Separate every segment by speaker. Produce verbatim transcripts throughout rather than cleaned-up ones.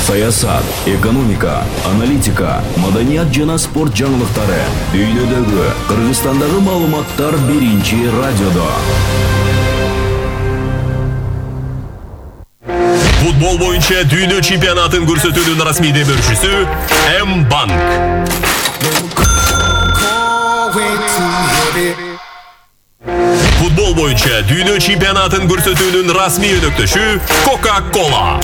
Speaker 1: саясат, экономика, аналитика, маданият жана спорт жаңылыктары, дүйнөдөгү, Кыргызстандагы маалыматтар биринчи радиодо.
Speaker 2: Футбол боюнча дүйнө чемпионатын көрсөтүүнүн расмий демөөрчүсү М-банк. Футбол боюнча дүйнө чемпионатын көрсөтүүнүн расмий өнөктөшү Coca-Cola.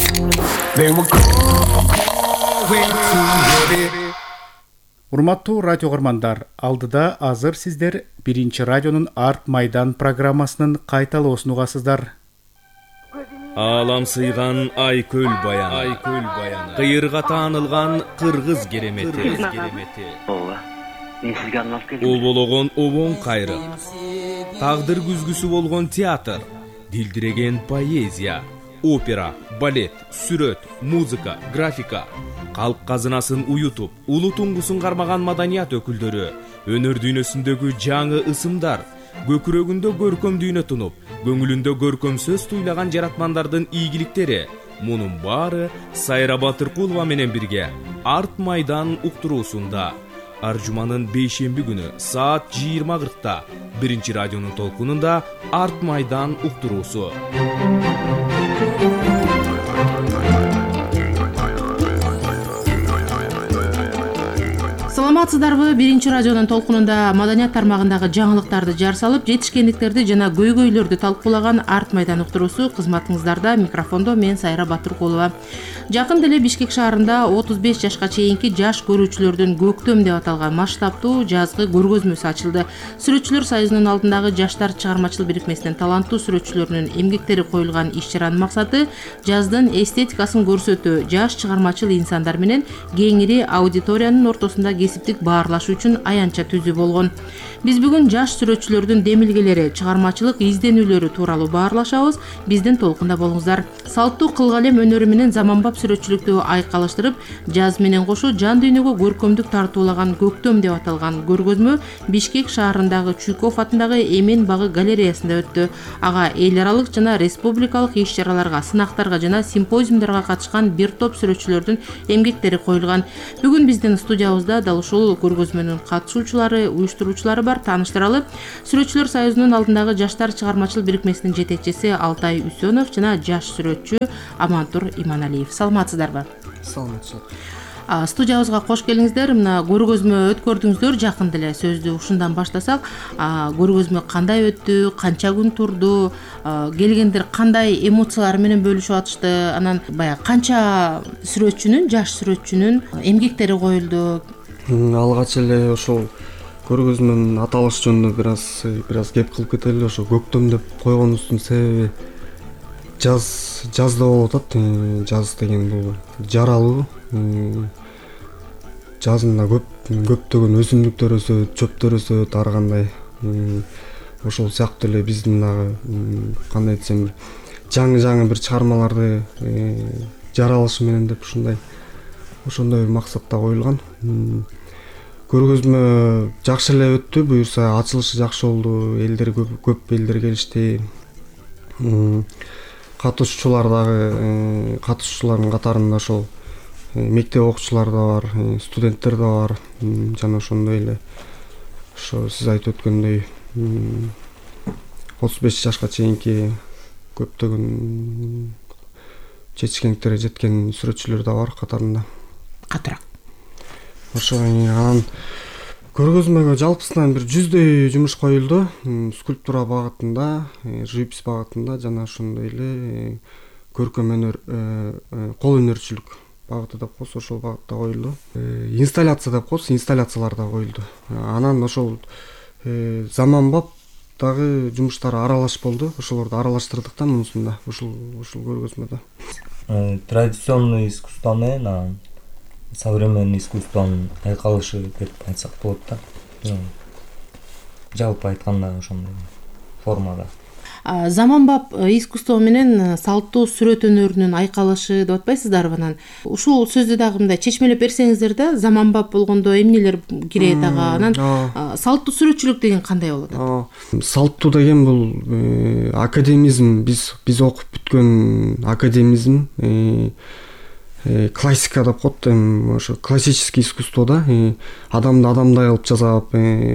Speaker 3: Урматтуу радио көрмандар, алдыда азыр сиздер биринчи радионун Арт Майдан программасынын кайталоосун угасыздар.
Speaker 4: Алам сыйган Айкөл баян, Айкөл баяны. Кыйырга таанылган кыргыз керемети.
Speaker 5: Ооба. Мен сизге арнап келдим.
Speaker 4: Улбологон обон кайры. Тагдыр күзгүсү болгон театр, дилдиреген поэзия, опера, балет, сүрөт, музыка, графика, калк казынасын уютуп, улуу туңгусун кармаган маданият өкүлдөрү, өнөр дүйнөсүндөгү жаңы ысымдар, көкүрөгүндө көркөм дүйнө тунуп, көңүлүндө көркөм сөз туйлаган жаратмандардын ийгиликтери. Мунун баары Сайра Батыркулова менен бирге Арт Майдан уктуруусунда. Ар жуманын бейшемби күнү саат жыйырма кыркта биринчи радионун толкунунда Арт Майдан уктуруусу.
Speaker 6: Саламатсыздарбы? Биринчи радионун толкунунда маданият тармагындагы жаңылыктарды жар салып, жетишкендиктерди жана көйгөйлөрдү талкуулаган Арт Майдан уктуруусу кызматыңыздарда. Микрофондо мен Сайра Батыркулова. Жакында эле Бишкек шаарында отуз беш жашка чейинки жаш көрүүчүлөрдүн көктөм деп аталган масштабтуу жазгы көргөзмөсү ачылды. Сүрөтчүлөр союзунун алдындагы жаштар чыгармачыл бирикмесинин таланттуу сүрөтчүлөрүнүн эмгектери коюлган иш-чаранын максаты жаздын эстетикасын көрсөтүү, жаш чыгармачыл инсандар менен кеңири аудиториянын ортосунда кесиптик баарлашуу үчүн аянча түзүү болгон. Биз бүгүн жаш сүрөтчүлөрдүн демилгелери, чыгармачылык изденүүлөрү тууралуу баарлашабыз. Биздин толкунда болуңуздар. Салттуу кылгалем өнөрү менен заманбап сүрөтчүлүктү айкалыштырып, жаз менен кошо жан дүйнөгө көркөмдүк тартуулаган көктөм деп аталган көргөзмө Бишкек шаарындагы Чуйков атындагы Эмен багы галереясында өттү. Ага эл аралык жана республикалык иш-чараларга, сынактарга жана симпозиумдарга катышкан бир топ сүрөтчүлөрдүн эмгектери коюлган. Бүгүн биздин студиябызда дал ушул көргөзмөнүн катышуучулары, уюштуруучулары бар. Тааныштыралы. Сүрөтчүлөр союзунун алдындагы жаштар чыгармачыл бирикмесинин жетекчиси Алтай Үсөнов жана жаш сүрөтчү Амантур Иманалиев. Саламатсыздарбы?
Speaker 7: Саламатсыздар.
Speaker 6: Студиябызга кош келиңиздер. Мына көргөзмө өткөрдүңүздөр. Жакында эле сөздү ушундан баштасак, көргөзмө кандай өттү, канча күн турду, келгендер кандай эмоциялар менен бөлүшүп атышты, анан баягы канча сүрөтчүнүн, жаш сүрөтчүнүн эмгектери коюлду?
Speaker 7: Алгач эле ошол көргөзмөнүн аталышы жөнүндө бир аз бир аз кеп кылып кетели. Ошо көктөм деп койгонубуздун себеби жаз жазда болуп атат. Жаз деген бул жаралуу. Жазында көп көптөгөн өсүмдүктөр өсөт, чөптөр өсөт, ар кандай. Ошол сыяктуу эле биздин дагы кандай десем, жаңы-жаңы бир чыгармаларды жаралышы менен деп ушундай ошондой бир максатта коюлган. Көргөзмө жакшы эле өттү. Буюрса ачылышы жакшы болду. Элдер көп, көп элдер келишти. Катышуучулар дагы, катышуучулардын катарында ошол мектеп окуучулары да бар, студенттер да бар. Жана ошондой эле ошо сиз айтып өткөндөй отуз беш жашка чейинки көптөгөн жетишкендиктерге жеткен сүрөтчүлөр да бар катарында.
Speaker 6: Катыраак.
Speaker 7: Ошо анан көргөзмөгө жалпысынан бир жүздөй жумуш коюлду. Скульптура багытында, живопись багытында жана ошондой эле көркөм өнөр, кол өнөрчүлүк багыты деп коебуз, ошол багытта коюлду. Инсталляция деп коебуз, инсталляциялар да коюлду. Анан ошол заманбап дагы жумуштар аралаш болду. Ошолорду аралаштырдык да мунусунда, ушул ушул көргөзмөдө.
Speaker 5: Традиционный искусство менен современный искусствонун айкалышы деп айтсак болот да. Жалпы айтканда ошондой формада.
Speaker 6: Заманбап искусство менен салттуу сүрөт өнөрүнүн айкалышы деп атпайсыздарбы? Анан ушул сөздү дагы мындай чечмелеп берсеңиздер да, заманбап болгондо эмнелер кирет ага? Анан салттуу сүрөтчүлүк деген кандай болот?
Speaker 7: Салттуу деген бул академизм, биз биз окуп бүткөн академизм, классика деп коет, эми ошо классический искусствода адамды адамдай кылып жасап,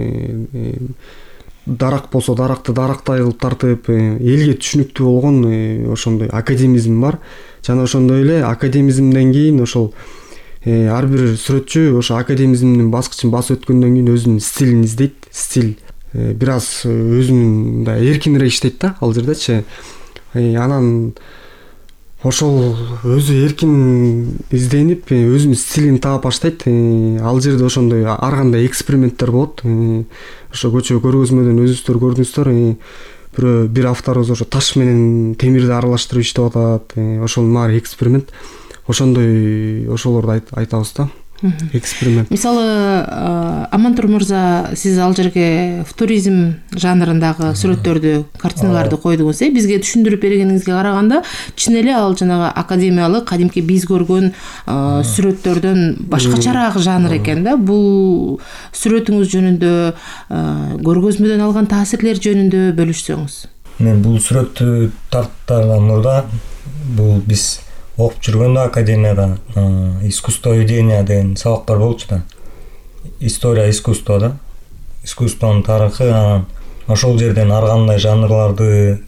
Speaker 7: дарак болсо даракты дарактай кылып тартып, элге түшүнүктүү болгон ошондой академизм бар. Жана ошондой эле академизмден кийин ошол ар бир сүрөтчү ошо академизмдин баскычын басып өткөндөн кийин өзүнүн стилин издейт. Стиль бир аз өзүнүн мындай эркинирээк иштейт да ал жердечи. Анан ошол өзү эркин изденип өзүнүн стилин таап баштайт. Ал жерде ошондой ар кандай эксперименттер болот. Ошо көчө көргөзмөдөн өзүңүздөр көрдүңүздөр. Бирөө бир авторубуз ошо таш менен темирди аралаштырып иштеп атат. Ошонун баары эксперимент. Ошондой ошолорду айтабыз да. Эксперимент.
Speaker 6: Мисалы, Амантур мырза, сиз ал жерге футуризм жанрындагы сүрөттөрдү, картиналарды койдуңуз. Бизге түшүндүрүп бергениңизге караганда, чын эле ал жанагы академиялык, кадимки биз көргөн сүрөттөрдөн башкачараак жанр экен да. Бул сүрөтүңүз жөнүндө, көргөзмөдөн алган таасирлер жөнүндө бөлүшсөңүз.
Speaker 5: Мен бул сүрөттү тарттардан мурда бул биз окуп жүргөндө академияда искусство ведения деген сабак бар болчу да. История искусства да. Искусствонун тарыхы, ошол жерден ар кандай жанрларды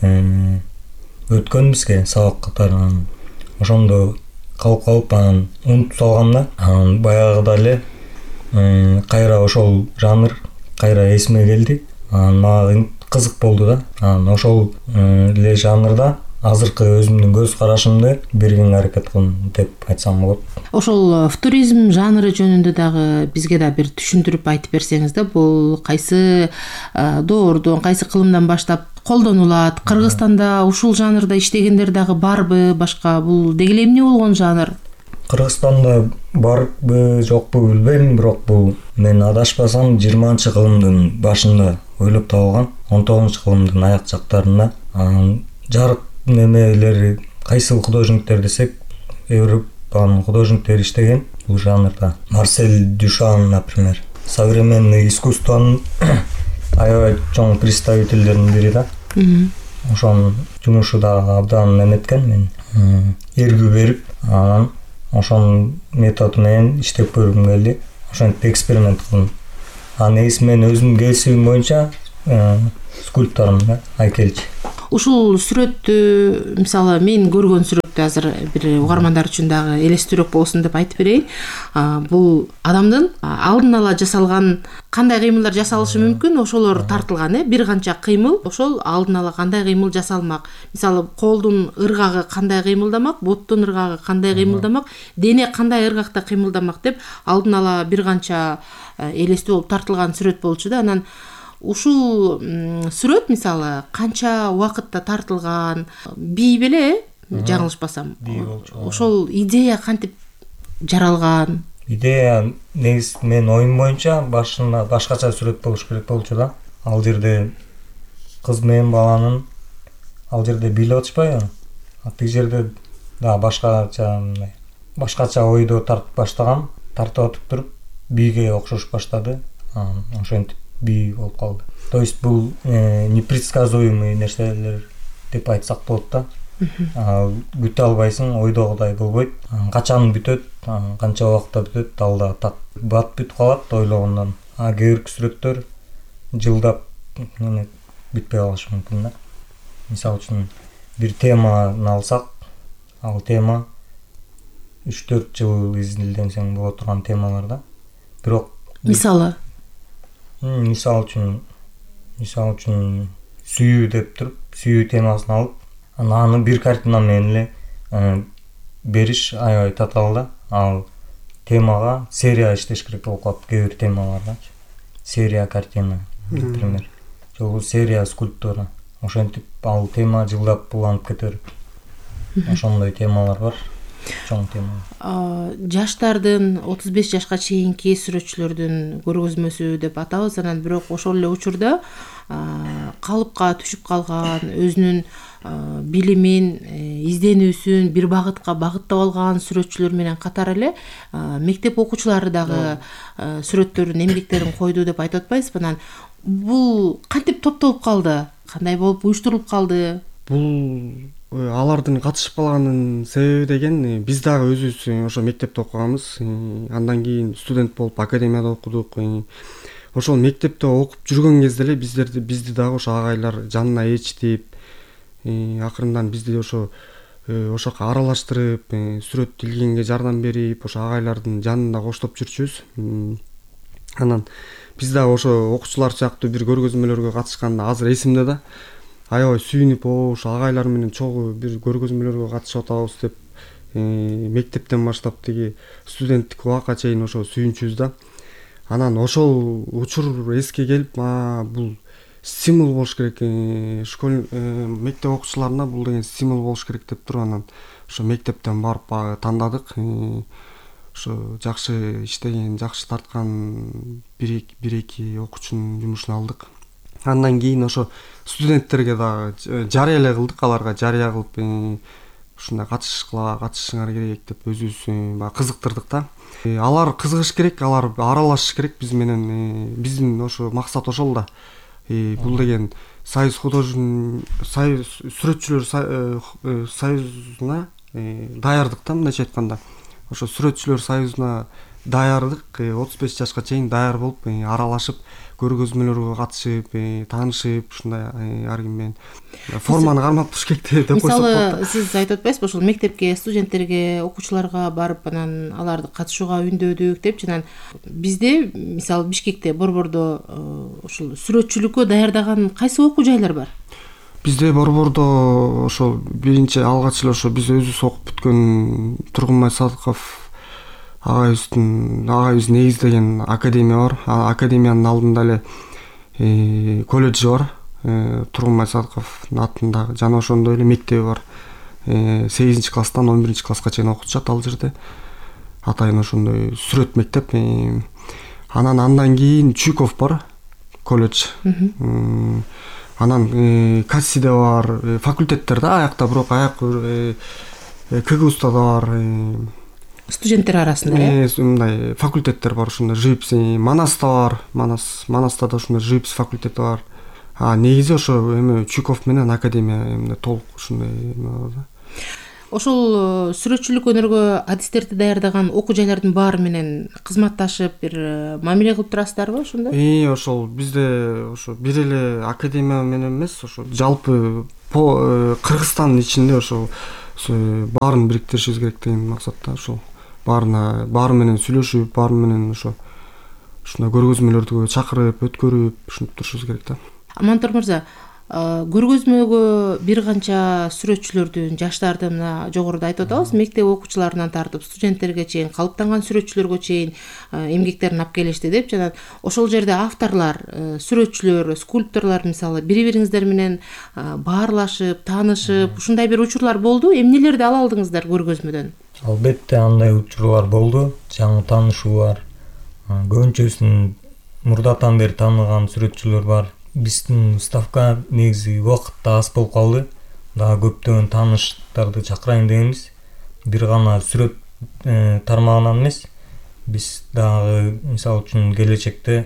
Speaker 5: өткөн бизге сабак катары. Ошондо калып калып анан унутуп салгам да. Анан баягыда эле кайра ошол жанр кайра эсиме келди. Анан мага кызык болду да. Анан ошол эле жанрда азыркы өзүмдүн көз карашымды бергенге аракет кылдым деп айтсам болот.
Speaker 6: Ошол футуризм жанры жөнүндө дагы бизге да бир түшүндүрүп айтып берсеңиз да, бул кайсы доордон, кайсы кылымдан баштап колдонулат? Кыргызстанда ушул жанрда иштегендер дагы барбы, башка? Бул деги эле эмне болгон жанр?
Speaker 5: Кыргызстанда барбы, жокпу билбейм, бирок бул мен адашпасам жыйырманчы кылымдын башында ойлоп табылган, он тогузунчу кылымдын аяк жактарында. Жарык немелери кайсыл художниктер десек, Европанын художниктери иштеген бул жанрда. Марсель Дюшан, например, современный искусствонун аябай чоң представительдеринин бири да. Ошонун жумушу да абдан эметкен. Мен эргүү берип, анан ошонун методу менен иштеп көргүм келди. Ошентип эксперимент кылдым. Анан негизи мен өзүмдүн кесибим боюнча скульптормун да, айкелчи.
Speaker 6: Ушул сүрөттү, мисалы, мен көргөн сүрөттү азыр бир угармандар үчүн дагы элестүүрөөк болсун деп айтып берейин. Бул адамдын алдын ала жасалган кандай кыймылдар жасалышы мүмкүн, ошолор тартылган, э? Бир канча кыймыл, ошол алдын ала кандай кыймыл жасалмак? Мисалы, колдун ыргагы кандай кыймылдамак, боттун ыргагы кандай кыймылдамак, дене кандай ыргакта кыймылдамак деп алдын ала бир канча элестүү болуп тартылган сүрөт болчу да. Анан ушул сүрөт мисалы канча убакытта тартылган? Бий беле, жаңылышпасам. Ошол идея кантип жаралган?
Speaker 5: Идея негизи мен оюм боюнча башында башкача сүрөт болуш керек болчу да. Ал жерде кыз менен баланын ал жерде бийлеп атышпайбы? А тиги жерде да башкача мындай башкача ойдо тартып баштагам. Тартып атып туруп бийге окшош баштады. Ошентип бий болуп калды. То есть бул непредсказуемый нерселер деп айтсак болот да. Бүтө албайсың, ойдогудай болбойт. Качан бүтөт, канча убакытта бүтөт, ал да так бат бүтүп калат ойлогондон. А кээ бир сүрөттөр жылдап бүтпөй калышы мүмкүн да. Мисалы үчүн бир теманы алсак, ал тема үч төрт жыл изилденсең боло турган темалар да. Бирок
Speaker 6: мисалы
Speaker 5: мисалы үчүн мисалы үчүн сүйүү деп туруп, сүйүү темасын алып, аны бир картина менен эле бериш аябай татаал да. Ал темага серия иштеш керек болуп калат кээ бир темаларда. Серия картина, например. Жолу серия скульптура. Ошентип ал тема жылдап буланып кетер. Ошондой темалар бар. Чоң тема.
Speaker 6: Жаштардын отуз беш жашка чейинки сүрөтчүлөрдүн көргөзмөсү деп атабыз. Анан бирок ошол эле учурда калыпка түшүп калган, өзүнүн билимин, изденүүсүн бир багытка багыттап алган сүрөтчүлөр менен катар эле мектеп окуучулары дагы сүрөттөрүн, эмгектерин койду деп айтып атпайсызбы? Анан бул кантип топтолуп калды? Кандай болуп уюштурулуп калды?
Speaker 7: Бул алардын катышып калганын себеби деген биз дагы өзүбүз ошо мектепте окуганбыз, андан кийин студент болуп академияда окудук. Ошол мектепте окуп жүргөн кезде эле биздерди бизди дагы ошо агайлар жанына ээрчитип, акырындан бизди ошо ошоко аралаштырып, сүрөт илгенге жардам берип, ошо агайлардын жанында коштоп жүрчүбүз. Анан биз дагы ошо окуучулар сыяктуу бир көргөзмөлөргө катышканда азыр эсимде да. Аябай сүйүнүп, ошо агайлар менен чогуу бир көргөзмөлөргө катышып атабыз деп, мектептен баштап тиги студенттик убакка чейин ошо сүйүнчүбүз да. Анан ошол учур эске келип, бул стимул болуш керек, школ мектеп окуучуларына бул деген стимул болуш керек деп туруп, анан ошо мектептен барып баягы тандадык. Ошо жакшы иштеген, жакшы тарткан бир эки окуучунун жумушун алдык. Андан кийин ошо студенттерге дагы жарыя кылдык, аларга жарыя кылып, ушундай катышкыла, катышыңар керек деп өзүбүз баягы кызыктырдык да. Алар кызыгыш керек, алар аралашыш керек биз менен. Биздин ошо максат ошол да. Бул деген Союз художник союз сүрөтчүлөр союзуна даярдык да, мындайча айтканда. Ошо сүрөтчүлөр союзуна даярдык, отуз беш жашка чейин даяр болуп, аралашып, көргөзмөлөргө катышып, таанышып, ушундай ар ким менен форманы кармап туруш керек деп койсок болот.
Speaker 6: Мисалы, сиз айтып атпайсызбы, ошол мектепке, студенттерге, окуучуларга барып, анан аларды катышууга үндөдүк деп, жана бизде, мисалы, Бишкекте, Борбордо ошол сүрөтчүлүккө даярдаган кайсы окуу жайлар бар?
Speaker 7: Бизде Борбордо ошол биринчи алгач эле ошо биз өзүбүз окуп бүткөн Тургунбай Садыков агайыбыздын агайыбыз негиздеген академия бар. Академиянын алдында эле колледжи бар. Тургунбай Садыковдун атындагы, жана ошондой эле мектеби бар. сегизинчи класстан он биринчи класска чейин окутушат ал жерде. Атайын ошондой сүрөт мектеп. Анан андан кийин Чуйков бар, колледж. Анан Кассиде бар, факультеттер да, аякта, бирок аяк КГУста да бар.
Speaker 6: Студенттер арасында, э?
Speaker 7: Мындай факультеттер бар, ушундай живопись, Манаста бар, Манас, Манаста да ушундай живопись факультети бар. А негизи ошо эме Чуйков менен академия эмне толук ушундай эме бар да.
Speaker 6: Ошол сүрөтчүлүк өнөргө адистерди даярдаган окуу жайлардын баары менен кызматташып, бир мамиле кылып турасыздарбы ошондо?
Speaker 7: И ошол бизде ошо бир эле академия менен эмес, ошо жалпы по Кыргызстандын ичинде ошо баарын бириктиришибиз керек деген максатта, ошол баарына баары менен сүйлөшүп, баары менен ошо ушундай көргөзмөлөрдү чакырып, өткөрүп, ушинтип турушубуз керек да.
Speaker 6: Амантур мырза, көргөзмөгө бир канча сүрөтчүлөрдүн, жаштарды мына жогоруда айтып атабыз, мектеп окуучуларынан тартып студенттерге чейин, калыптанган сүрөтчүлөргө чейин эмгектерин алып келишти деп, жана ошол жерде авторлор, сүрөтчүлөр, скульпторлор мисалы бири-бириңиздер менен баарлашып, таанышып, ушундай бир учурлар болду. Эмнелерди ала алдыңыздар көргөзмөдөн?
Speaker 5: Албетте андай учурлар болду, жаңы таанышуулар. Көбүнчөсүн мурдатан бери тааныган сүрөтчүлөр бар. Биздин ставка негизи убакытта аз болуп калды. Дагы көптөгөн тааныштарды чакырайын дегенбиз. Бир гана сүрөт тармагынан эмес, биз дагы мисалы үчүн келечекте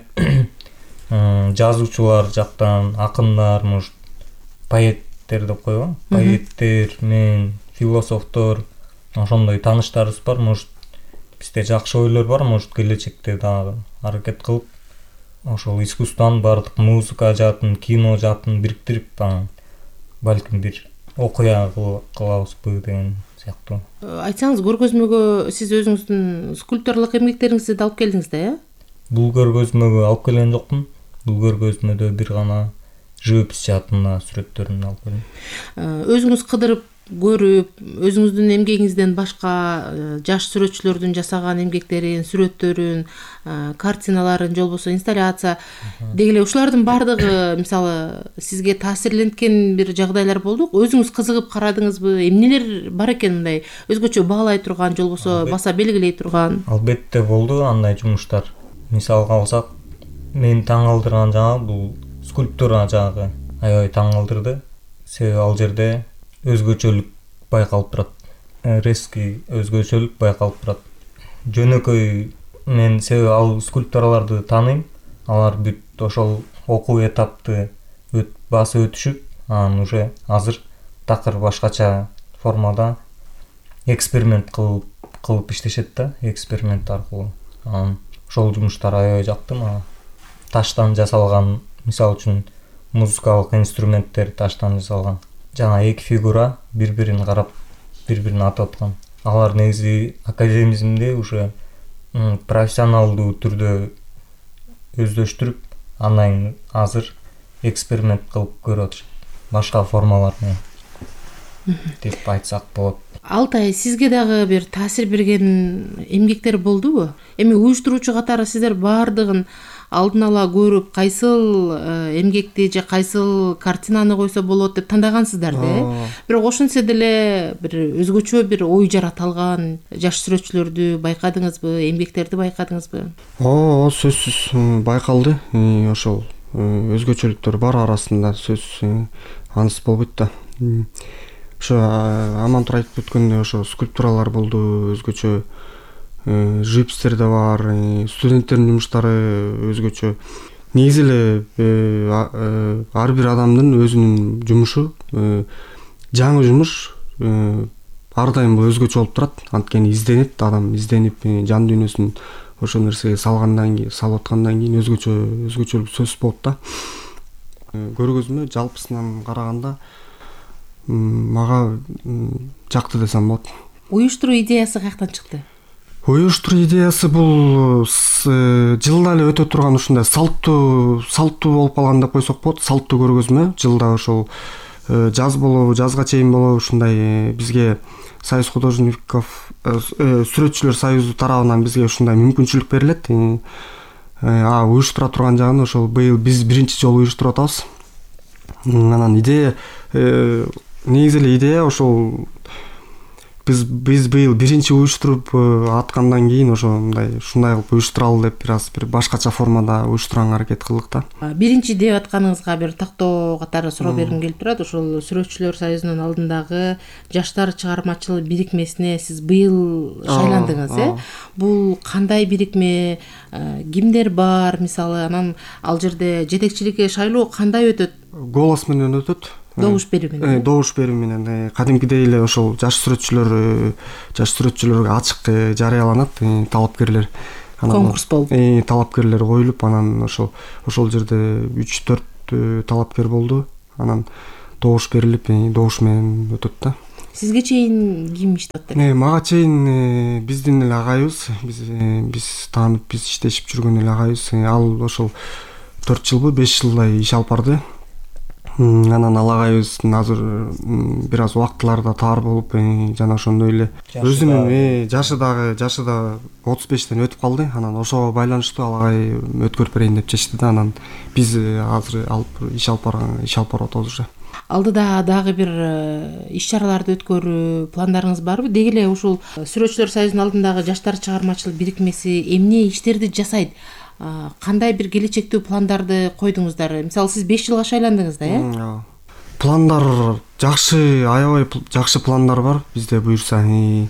Speaker 5: жазуучулар жактан, акындар, может, поэттер деп койгон, поэттер менен философтор, ошондой тааныштарыбыз бар. Может, бизде жакшы ойлор бар, может, келечекте дагы аракет кылып ошол искусствонун бардык музыка жаатын, кино жаатын бириктирип, балким бир окуя кылабызбы деген сыяктуу.
Speaker 6: Айтсаңыз, көргөзмөгө сиз өзүңүздүн скульпторлук эмгектериңизди да алып келдиңиз да, э?
Speaker 5: Бул көргөзмөгө алып келген жокмун. Бул көргөзмөдө бир гана живопись жаатында сүрөттөрүн алып келдим.
Speaker 6: Өзүңүз кыдырып көрүп, өзүңүздүн эмгегиңизден башка жаш сүрөтчүлөрдүн жасаган эмгектерин, сүрөттөрүн, картиналарын, же болбосо инсталляция деги эле ушулардын баардыгы мисалы сизге таасирленткен бир жагдайлар болду. Өзүңүз кызыгып карадыңызбы? Эмнелер бар экен мындай өзгөчө баалай турган, же болбосо баса белгилей турган?
Speaker 5: Албетте болду андай жумуштар. Мисалга алсак, мени таң калтырган жагы бул скульптура жагы аябай таң калтырды. Себеби ал жерде өзгөчөлүк байкалып турат. Резкий өзгөчөлүк байкалып турат. Жөнөкөй мен себеби ал скульптураларды тааныйм. Алар бүт ошол окуу этапты басып өтүшүп, анан уже азыр такыр башкача формада эксперимент кылып кылып иштешет да, эксперимент аркылуу. Анан ошол жумуштар аябай жакты мага. Таштан жасалган, мисалы үчүн музыкалык инструменттер таштан жасалган. Жана эки фигура бири-бирин карап, бири-бирин атып аткан. Алар негизи академизмде уже профессионалдуу түрдө өздөштүрүп, андан азыр эксперимент кылып көрүп атышат. Башка формалар менен деп айтсак болот.
Speaker 6: Алтай, сизге дагы бир таасир берген эмгектер болдубу? Эми уюштуруучу катары сиздер баардыгын алдын ала көрүп, кайсыл эмгекти же кайсыл картинаны койсо болот деп тандагансыздар да. Бирок ошентсе деле бир өзгөчө бир ой жарата алган жаш сүрөтчүлөрдү байкадыңызбы, эмгектерди байкадыңызбы?
Speaker 7: Ооба, сөзсүз байкалды. Ошол өзгөчөлүктөр бар арасында, сөзсүз анысы болбойт да. Ошо Амантур айтып өткөндөй ошо скульптуралар болду, өзгөчө живпистер да бар, студенттердин жумуштары өзгөчө. Негизи эле ар бир адамдын өзүнүн жумушу, жаңы жумуш ар дайым өзгөчө болуп турат. Анткени изденет, адам изденип жан дүйнөсүн ошол нерсеге салгандан кийин, салып аткандан кийин өзгөчө өзгөчөлүк сөзсүз болот да. Көргөзмө жалпысынан караганда мага жакты десем болот.
Speaker 6: Уюштуруу идеясы каяктан чыкты?
Speaker 7: Уюштуруу идеясы бул жылда эле өтө турган ушундай салттуу салттуу болуп калган деп койсок болот. Салттуу көргөзмө жылда ошол жаз болобу, жазга чейин болобу ушундай бизге Союз художников сүрөтчүлөр союзу тарабынан бизге ушундай мүмкүнчүлүк берилет. А уюштура турган жагын ошол быйыл биз биринчи жолу уюштуруп атабыз. Анан идея негизи эле идея ошол биз биз быйыл биринчи уюштуруп аткандан кийин ошондой ушундай кылып уюштуралы деп бир аз бир башкача формада уюштурганга аракет кылдык да.
Speaker 6: Биринчи деп атканыңызга бир тактоо катары суроо бергим келип турат. Ошол Сүрөтчүлөр союзунун алдындагы жаштар чыгармачыл бирикмесине сиз быйыл шайландыңыз, э? Бул кандай бирикме, кимдер бар, мисалы, анан ал жерде жетекчиликке шайлоо кандай өтөт?
Speaker 7: Голос менен өтөт.
Speaker 6: Добуш берүү менен.
Speaker 7: Добуш берүү менен кадимкидей эле ошол жаш сүрөтчүлөр жаш сүрөтчүлөргө ачык жарыяланат, талапкерлер.
Speaker 6: Конкурс болуп.
Speaker 7: Талапкерлер коюлуп, анан ошол ошол жерде үч төрт талапкер болду. Анан добуш берилип, добуш менен өтөт да.
Speaker 6: Сизге чейин ким иштеп атты?
Speaker 7: Мага чейин биздин эле агайыбыз, биз биз таанып, биз иштешип жүргөн эле агайыбыз. Ал ошол төрт жылбы, беш жылдай иш алып барды. Анан ал агайыбыздын азыр бир аз убактыларда таар болуп, жана ошондой эле өзүнүн жашы дагы жашы да отуз бештен өтүп калды. Анан ошого байланыштуу ал агай өткөрүп берейин деп чечти да. Анан биз азыр алып иш алып барган иш алып барып атабыз уже.
Speaker 6: Алдыда дагы бир иш чараларды өткөрүү пландарыңыз барбы? Деги эле ушул Сүрөтчүлөр союзунун алдындагы жаштар чыгармачыл бирикмеси эмне иштерди жасайт? Кандай бир келечектүү пландарды койдуңуздар? Мисалы, сиз беш жылга шайландыңыз да, э?
Speaker 7: Пландар жакшы, аябай жакшы пландар бар бизде буюрса.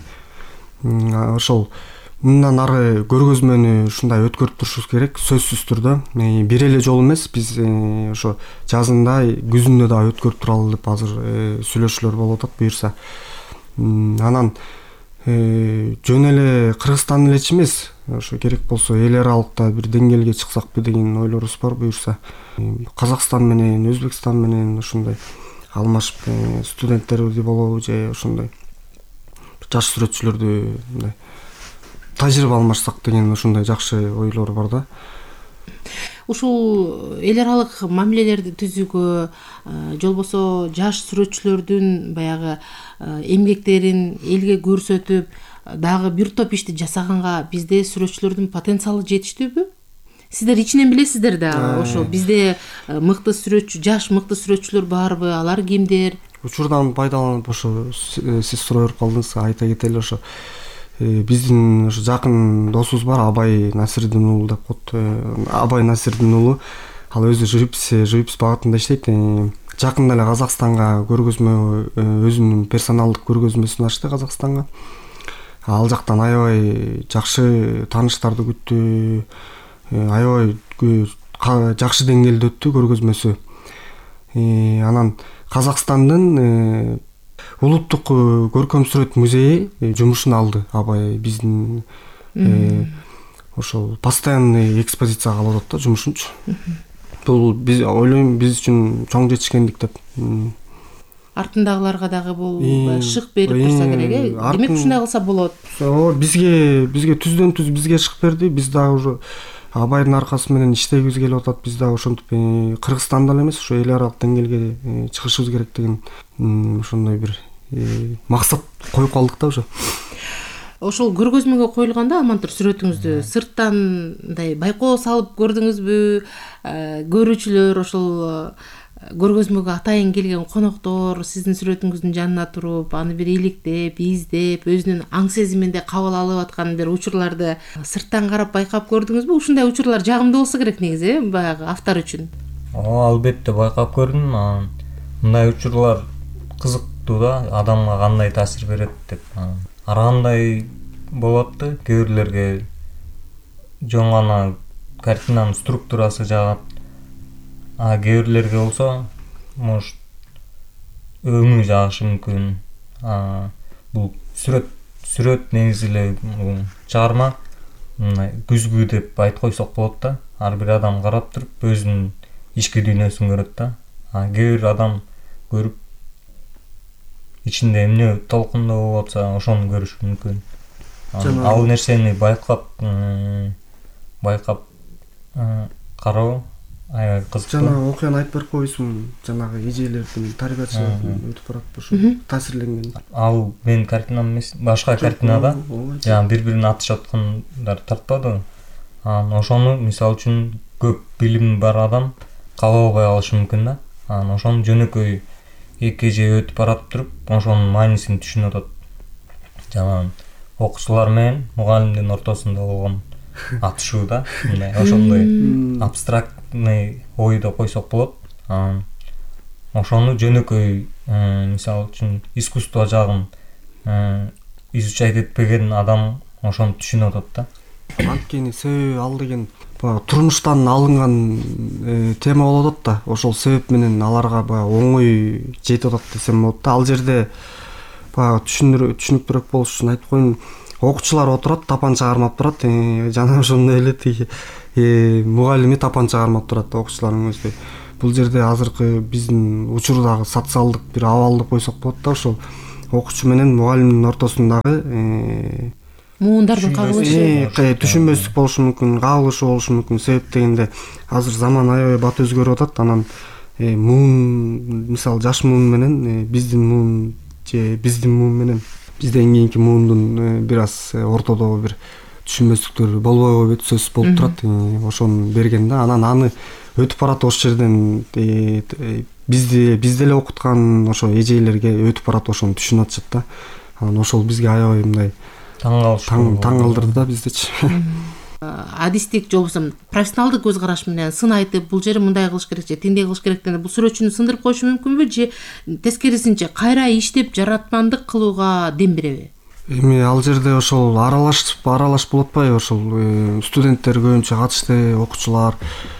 Speaker 7: Ошол мындан ары көргөзмөнү ушундай өткөрүп турушубуз керек, сөзсүз түрдө. Бир эле жолу эмес, биз ошо жазында, күзүндө да өткөрүп туралы деп азыр сүйлөшүүлөр болуп атат буюрса. Анан жөн эле Кыргызстан эле эмес, ошо керек болсо эл аралыкта бир деңгээлге чыксакпы деген ойлорубуз бар буюрса. Казакстан менен, Өзбекстан менен ошондой алмашып студенттерди болобу же ошондой жаш сүрөтчүлөрдү мындай тажрыйба алмашсак деген ошондой жакшы ойлор бар да.
Speaker 6: Ушул эл аралык мамилелерди түзүүгө, же болбосо жаш сүрөтчүлөрдүн баягы эмгектерин элге көрсөтүп, дагы бир топ ишти жасаганга бизде сүрөтчүлөрдүн потенциалы жетиштүүбү? Сиздер ичинен билесиздер да, ошо бизде мыкты сүрөтчү, жаш мыкты сүрөтчүлөр барбы, алар кимдер?
Speaker 7: Учурдан пайдаланып ошо сиз суроо берип калдыңыз, айта кетели, ошо биздин ошо жакын досубуз бар, Абай Насирдин уулу деп коет. Абай Насирдин уулу, ал өзү живпис, живпис багытында иштейт. Жакында эле Казакстанга көргөзмө, өзүнүн персоналдык көргөзмөсүн ачты Казакстанга. Ал жактан аябай жакшы тааныштарды күттү, аябай жакшы деңгээлде өттү көргөзмөсү. Анан Казакстандын улуттук көркөм сүрөт музейи жумушун алды аябай биздин ошол постоянный экспозицияга алып атат да жумушунчу. Бул биз ойлойм биз үчүн чоң жетишкендик деп.
Speaker 6: Артындагыларга дагы бул шык берип турса керек э. Демек ушундай кылса болот.
Speaker 7: Бизге бизге түздөн түз бизге шык берди. Биз дагы уже Абайдын аркасы менен иштегибиз келип атат. Биз дагы ошентип Кыргызстанда эле эмес, ошо эл аралык деңгээлге чыгышыбыз керек деген ошондой бир максат коюп калдык да уже.
Speaker 6: Ошол көргөзмөгө коюлганда Алмантур сүрөтүңүздү сырттан мындай байкоо салып көрдүңүзбү? Көрүүчүлөр ошол көргөзмөгө атайын келген коноктор сиздин сүрөтүңүздүн жанына туруп, аны бир иликтеп, издеп, өзүнүн аң сезиминде кабыл алып аткан бир учурларды сырттан карап байкап көрдүңүзбү? Ушундай учурлар жагымдуу болсо керек негизи, э, баягы автор үчүн.
Speaker 5: Ооба, албетте байкап көрдүм. Мындай учурлар кызыктуу да, адамга кандай таасир берет деп. Ар кандай болот да, кээ бирлерге жөн гана картинанын структурасы жагат. А кээ бирлерге болсо, может, өңү жагышы мүмкүн. Бул сүрөт сүрөт негизи эле чыгарма мындай күзгү деп айтып койсок болот да. Ар бир адам карап туруп өзүнүн ички дүйнөсүн көрөт да. А кээ бир адам көрүп ичинде эмне толкундоо болуп атса, ошону көрүш мүмкүн. Ал нерсени байкап байкап кароо аябай кызыктуу.
Speaker 7: Жана окуяны айтып берип койсуң, жанагы эжелердин тарбиясы өтүп барат ошо таасирленген.
Speaker 5: Ал менин картинам эмес, башка картинада жана бири-бирин атышып аткандар тартпады. Анан ошону мисалы үчүн көп билими бар адам кабыл албай калышы мүмкүн да. Анан ошону жөнөкөй эки эже өтүп барат туруп, ошонун маанисин түшүнүп атат. Жана окуучулар менен мугалимдин ортосунда болгон атышуу да, мындай ошондой абстрактный ой деп койсок болот. Ошону жөнөкөй мисалы үчүн искусство жагын изучать этпеген адам ошону түшүнүп атат да.
Speaker 7: Анткени себеби ал деген баягы турмуштан алынган тема болуп атат да. Ошол себеп менен аларга баягы оңой жетип атат десем болот да. Ал жерде баягы түшүнүктүүрөөк болуш үчүн айтып коеюн. Окуучулар отурат, тапанча кармап турат. Жана ошондой эле тиги мугалими тапанча кармап турат окуучулардын өзү. Бул жерде азыркы биздин учурдагы социалдык бир абал деп койсок болот да. Ошол окуучу менен мугалимдин ортосундагы
Speaker 6: муундардын кагылышы,
Speaker 7: түшүнбөстүк болушу мүмкүн, кагылышы болушу мүмкүн. Себеп дегенде азыр заман аябай бат өзгөрүп атат. Анан муун, мисалы жаш муун менен биздин муун же биздин муун менен бизден кийинки муундун бир аз ортодогу бир түшүнбөстүктөр болбойбу бет сөзсүз болуп турат. Ошону берген да. Анан аны өтүп барат ошол жерден бизди бизди эле окуткан ошо эжелерге өтүп барат, ошону түшүнүп атышат да. Анан ошол бизге аябай мындай
Speaker 5: таң калыштуу
Speaker 7: таң калтырды да биздичи.
Speaker 6: Адистик же болбосо профессионалдык көз караш менен сын айтып, бул жери мындай кылыш керек же тиндей кылыш керек дегенде бул сүрөтчүнү сындырып коюшу мүмкүнбү же тескерисинче кайра иштеп жаратмандык кылууга дем береби?
Speaker 7: Эми ал жерде ошол аралашып аралаш болуп атпайбы? Ошол студенттер көбүнчө катышты, окуучулар.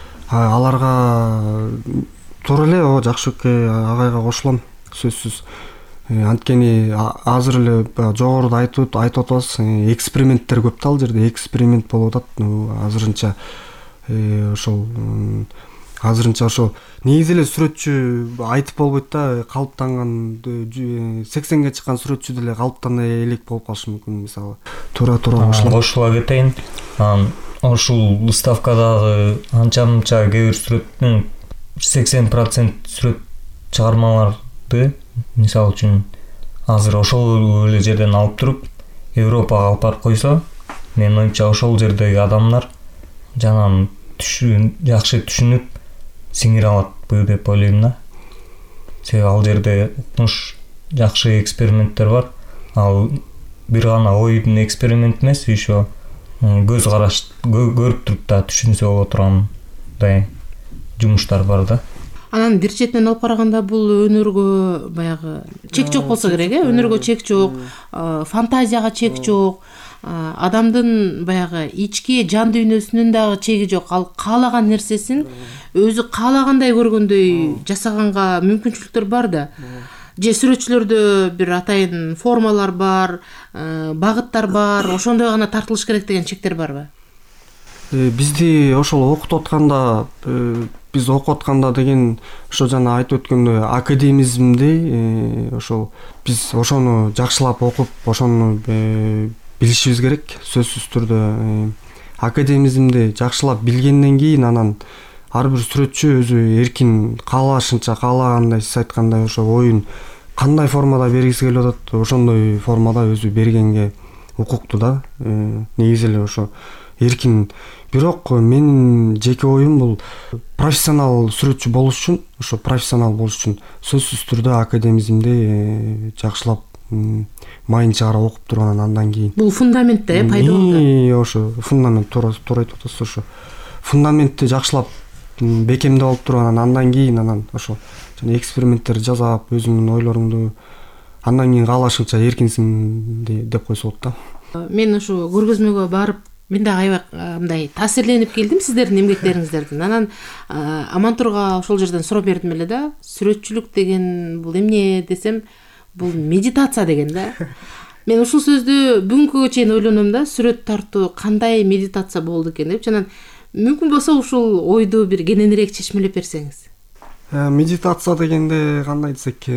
Speaker 7: Аларга туура эле о Жакшыбекке агайга кошулам, сөзсүз. Анткени азыр эле жогоруда айтып айтып атабыз, эксперименттер көп да, ал жерде эксперимент болуп атат. Азырынча ошол азырынча ошо негизи эле сүрөтчү айтып болбойт да, калыптанган сексенге чыккан сүрөтчү деле калыптана элек болуп калышы мүмкүн. Мисалы туура-туура кошулам.
Speaker 5: Кошула кетейин. Ошол выставкадагы анча-мынча кээ бир сүрөттүн сексен процент сүрөт чыгармаларды мисалы үчүн азыр ошол эле жерден алып туруп Европага алып барып койсо, менин оюмча ошол жердеги адамдар жанагы жакшы түшүнүп сиңире алатпы деп ойлойм да. Себеби ал жерде укмуш жакшы эксперименттер бар. Ал бир гана ойдун эксперимент эмес, еще көз караш көрүп туруп да түшүнсө боло тургандай жумуштар бар да.
Speaker 6: Анан бир четинен алып караганда бул өнөргө баягы чек жок болсо керек, э? Өнөргө чек жок, фантазияга чек жок, адамдын баягы ички жан дүйнөсүнүн дагы чеги жок. Ал каалаган нерсесин өзү каалагандай көргөндөй жасаганга мүмкүнчүлүктөр бар да. же сүрөтчүлөрдө бир атайын формалар бар, багыттар бар, ошондой гана тартылыш керек деген чектер барбы?
Speaker 7: Бизди ошол окутуп атканда, биз окуп атканда деген ошо жана айтып өткөндөй академизмди ошол биз ошону жакшылап окуп, ошону билишибиз керек. Сөзсүз түрдө академизмди жакшылап билгенден кийин анан ар бир сүрөтчү өзү эркин каалашынча, каалагандай сиз айткандай ошо оюн кандай формада бергиси келип атат, ошондой формада өзү бергенге укуктуу да. Негизи эле ошо эркин. Бирок менин жеке оюм бул профессионал сүрөтчү болуш үчүн, ошо профессионал болуш үчүн сөзсүз түрдө академизмди жакшылап майын чыгара окуп туруп анан андан кийин.
Speaker 6: Бул фундаментте пайда болду.
Speaker 7: Ошо фундамент туура туура айтып атасыз. Ошо фундаментти жакшылап бекемдеп алып туруп анан андан кийин анан ошо жана эксперименттер жасап, өзүңдүн ойлоруңду андан кийин каалашыңча эркинсиң деп койсо болот да.
Speaker 6: Мен ошо көргөзмөгө барып, мен да аябай мындай таасирленип келдим сиздердин эмгектериңиздерден. Анан Амантурга ошол жерден сурап бердим эле да, сүрөтчүлүк деген бул эмне десем, бул медитация деген да. Мен ушул сөздү бүгүнкүгө чейин ойлоном да, сүрөт тартуу кандай медитация болду экен деп. Анан мүмкүн болсо ушул ойду бир кененирээк чечмелеп берсеңиз.
Speaker 7: Медитация дегенде кандай десек,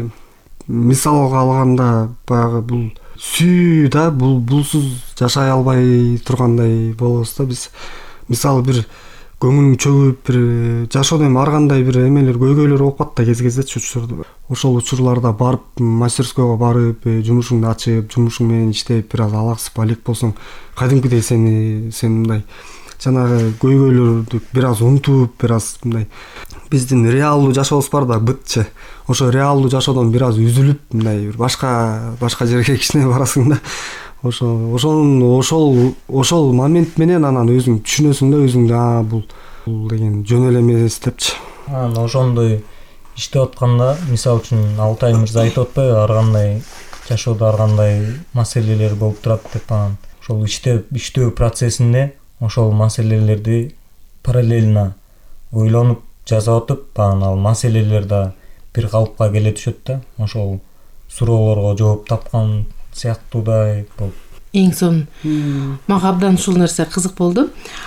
Speaker 7: мисалга алганда баягы бул сүй да, бул булсуз жашай албай тургандай болобуз да биз. Мисалы бир көңүлүң чөгүп, бир жашоодо эми ар кандай бир эмелер, көйгөйлөр болуп калат да кез-кездечи учурларда. Ошол учурларда барып, мастерскойго барып, жумушуңду ачып, жумушуң менен иштеп, бир аз алаксып, алек болсоң, кадимкидей сени сен мындай жанагы көйгөйлөрдү бир аз унутуп, бир аз мындай биздин реалдуу жашообуз бар да, бытчы. Ошо реалдуу жашоодон бир аз үзүлүп, мындай бир башка башка жерге кичине барасың да. Ошо ошол ошол ошол момент менен анан өзүң түшүнөсүң да, өзүңдү а бул бул деген жөн эле эмес депчи.
Speaker 5: Анан ошондой иштеп атканда, мисалы үчүн Алтай мырза айтып атпайбы, ар кандай жашоодо ар кандай маселелер болуп турат деп. Анан ошол иштеп иштөө процессинде ошол маселелерди параллельно ойлонуп жазып атып, анан ал маселелер да бир калыпка келе түшөт да. Ошол суроолорго жооп тапкан сыяктуудай болуп.
Speaker 6: Эң сонун. Мага абдан ушул нерсе кызык болду.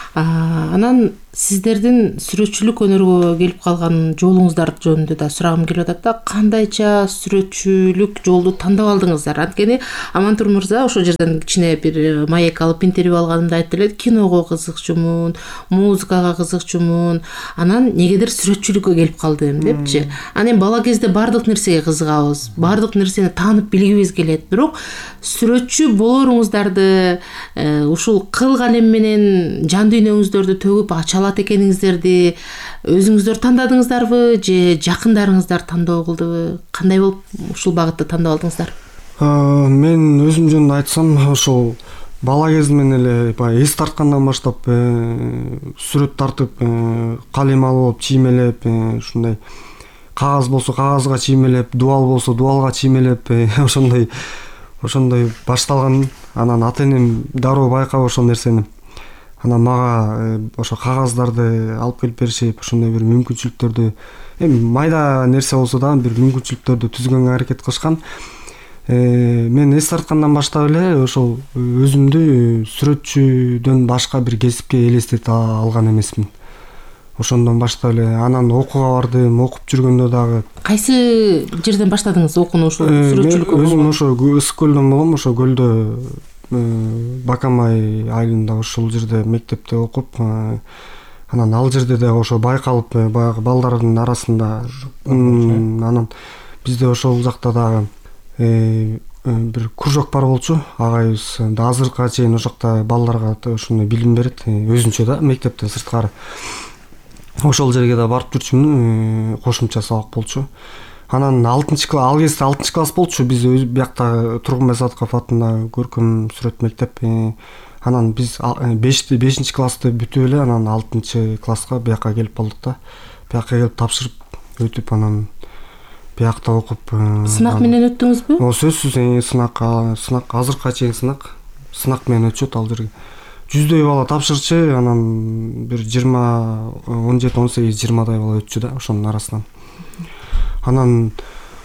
Speaker 6: Анан сиздердин сүрөтчүлүк өнөргө келип калган жолуңуздар жөнүндө да сурагым келип атат да. Кандайча сүрөтчүлүк жолду тандап алдыңыздар? Анткени Амантур мырза ошол жерден кичине бир маек алып интервью алганымда айтты эле, киного кызыкчумун, музыкага кызыкчумун, анан негедир сүрөтчүлүккө келип калдым депчи. Анан бала кезде бардык нерсеге кызыгабыз, бардык нерсени таанып билгибиз келет. Бирок сүрөтчү болоруңуздарды ушул кыл калем менен жан дүйнөңүздөрдү төгүп ача алат экениңиздерди өзүңүздөр тандадыңыздарбы же жакындарыңыздар тандоо кылдыбы? Кандай болуп ушул багытты тандап алдыңыздар?
Speaker 7: Мен өзүм жөнүндө айтсам, ошол бала кезимден эле баягы эс тарткандан баштап сүрөт тартып, калем алып, чиймелеп, ушундай кагаз болсо кагазга чиймелеп, дубал болсо дубалга чиймелеп, ошондой ошондой башталган. Анан ата-энем дароо байкап ошол нерсени. Анан мага ошо кагаздарды алып келип беришип, ошондой бир мүмкүнчүлүктөрдү, эми майда нерсе болсо да бир мүмкүнчүлүктөрдү түзгөнгө аракет кылышкан. Мен эс тарткандан баштап эле ошол өзүмдү сүрөтчүдөн башка бир кесипке элестете алган эмесмин. Ошондон баштап эле анан окууга бардым, окуп жүргөндө дагы. Кайсы
Speaker 6: жерден баштадыңыз окууну ошол сүрөтчүлүккө?
Speaker 7: Өзүм ошо Ысык көлдөн болгом, ошо көлдө Бакамай айылында ошол жерде мектепте окуп, анан ал жерде да ошо байкалып, баягы балдардын арасында анан бизде ошол жакта дагы бир кружок бар болчу. Агайыбыз да азыркыга чейин ошол жакта балдарга ошондой билим берет, өзүнчө да мектептен сырткары. Ошол жерге да барып жүрчүмүн, кошумча сабак болчу. Анан алтынчы класс, ал кезде алтынчы класс болчу. Биз өз биякта Тургунбай Садыков атындагы көркөм сүрөт мектеп. Анан биз бешинчи классты бүтүп эле, анан алтынчы класска биякка келип калдык да. Биякка келип тапшырып өтүп, анан биякта окуп.
Speaker 6: Сынак менен өттүңүзбү?
Speaker 7: О, сөзсүз сынак, сынак азыркыга чейин сынак, сынак менен өтүшөт ал жерге. Жүздөй бала тапшырчы, анан бир жыйырма, он жети, он сегиз, жыйырмадай бала өтчү да ошонун арасынан. Анан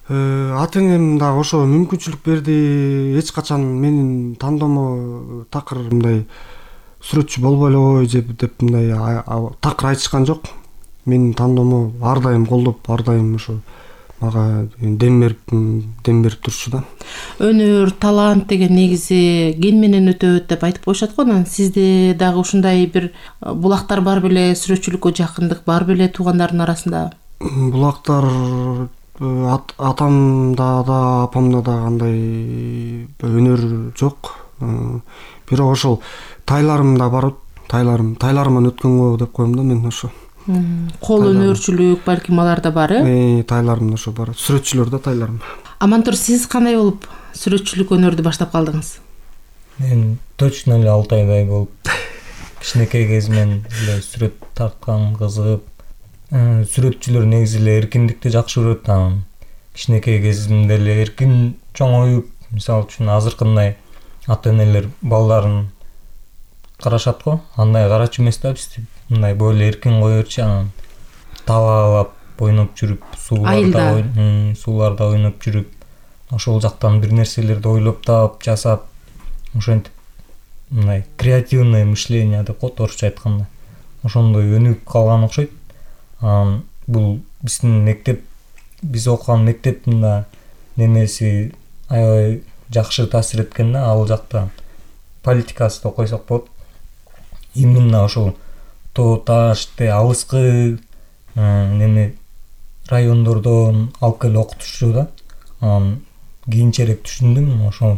Speaker 7: ата энем дагы ошо мүмкүнчүлүк берди. Эч качан менин тандоомо такыр мындай сүрөтчү болбой эле же деп мындай такыр айтышкан жок. Менин тандоомо ар дайым колдоп, ар дайым ошо мага дем берип дем берип турчу да.
Speaker 6: Өнөр, талант деген негизи ген менен өтөт деп айтып коюшат го. Анан сизде дагы ушундай бир булактар бар беле, сүрөтчүлүккө жакындык бар беле туугандардын арасында?
Speaker 7: Булактар At, атамда да апамда да андай өнөр жок. Бирок ошол тайларымда бар. Тайларым, тайларыман өткөн го деп коем да мен ошо.
Speaker 6: Кол өнөрчүлүк балким аларда бар, э?
Speaker 7: Тайларым ошо бар. Сүрөтчүлөр да тайларым.
Speaker 6: Амантур, сиз кандай болуп сүрөтчүлүк өнөрдү баштап калдыңыз?
Speaker 5: Мен точно эле алты айдай болуп кичинекей кезимден эле сүрөт тарткан, кызыгып. Сүрөтчүлөр негизи эле эркиндикти жакшы көрөт. Кичинекей кезимде эле эркин чоңоюп, мисалы үчүн азыркындай ата энелер балдарын карашат го, андай карачу эмес да, биз мындай бойло эркин кое берчи, анан табалап ойноп жүрүп, сууларда сууларда ойноп жүрүп, ошол жактан бир нерселерди ойлоп таап, жасап, ошентип мындай креативное мышление деп коет орусча айтканда. Ошондой өнүгүп калган окшойт. Бул биздин мектеп, биз окуган мектептин да немеси аябай жакшы таасир эткен да. Ал жакта политикасы деп койсок болот. Именно ошол тоо ташты алыскы неме райондордон алып келип окутушчу да. Кийинчерээк түшүндүм, ошол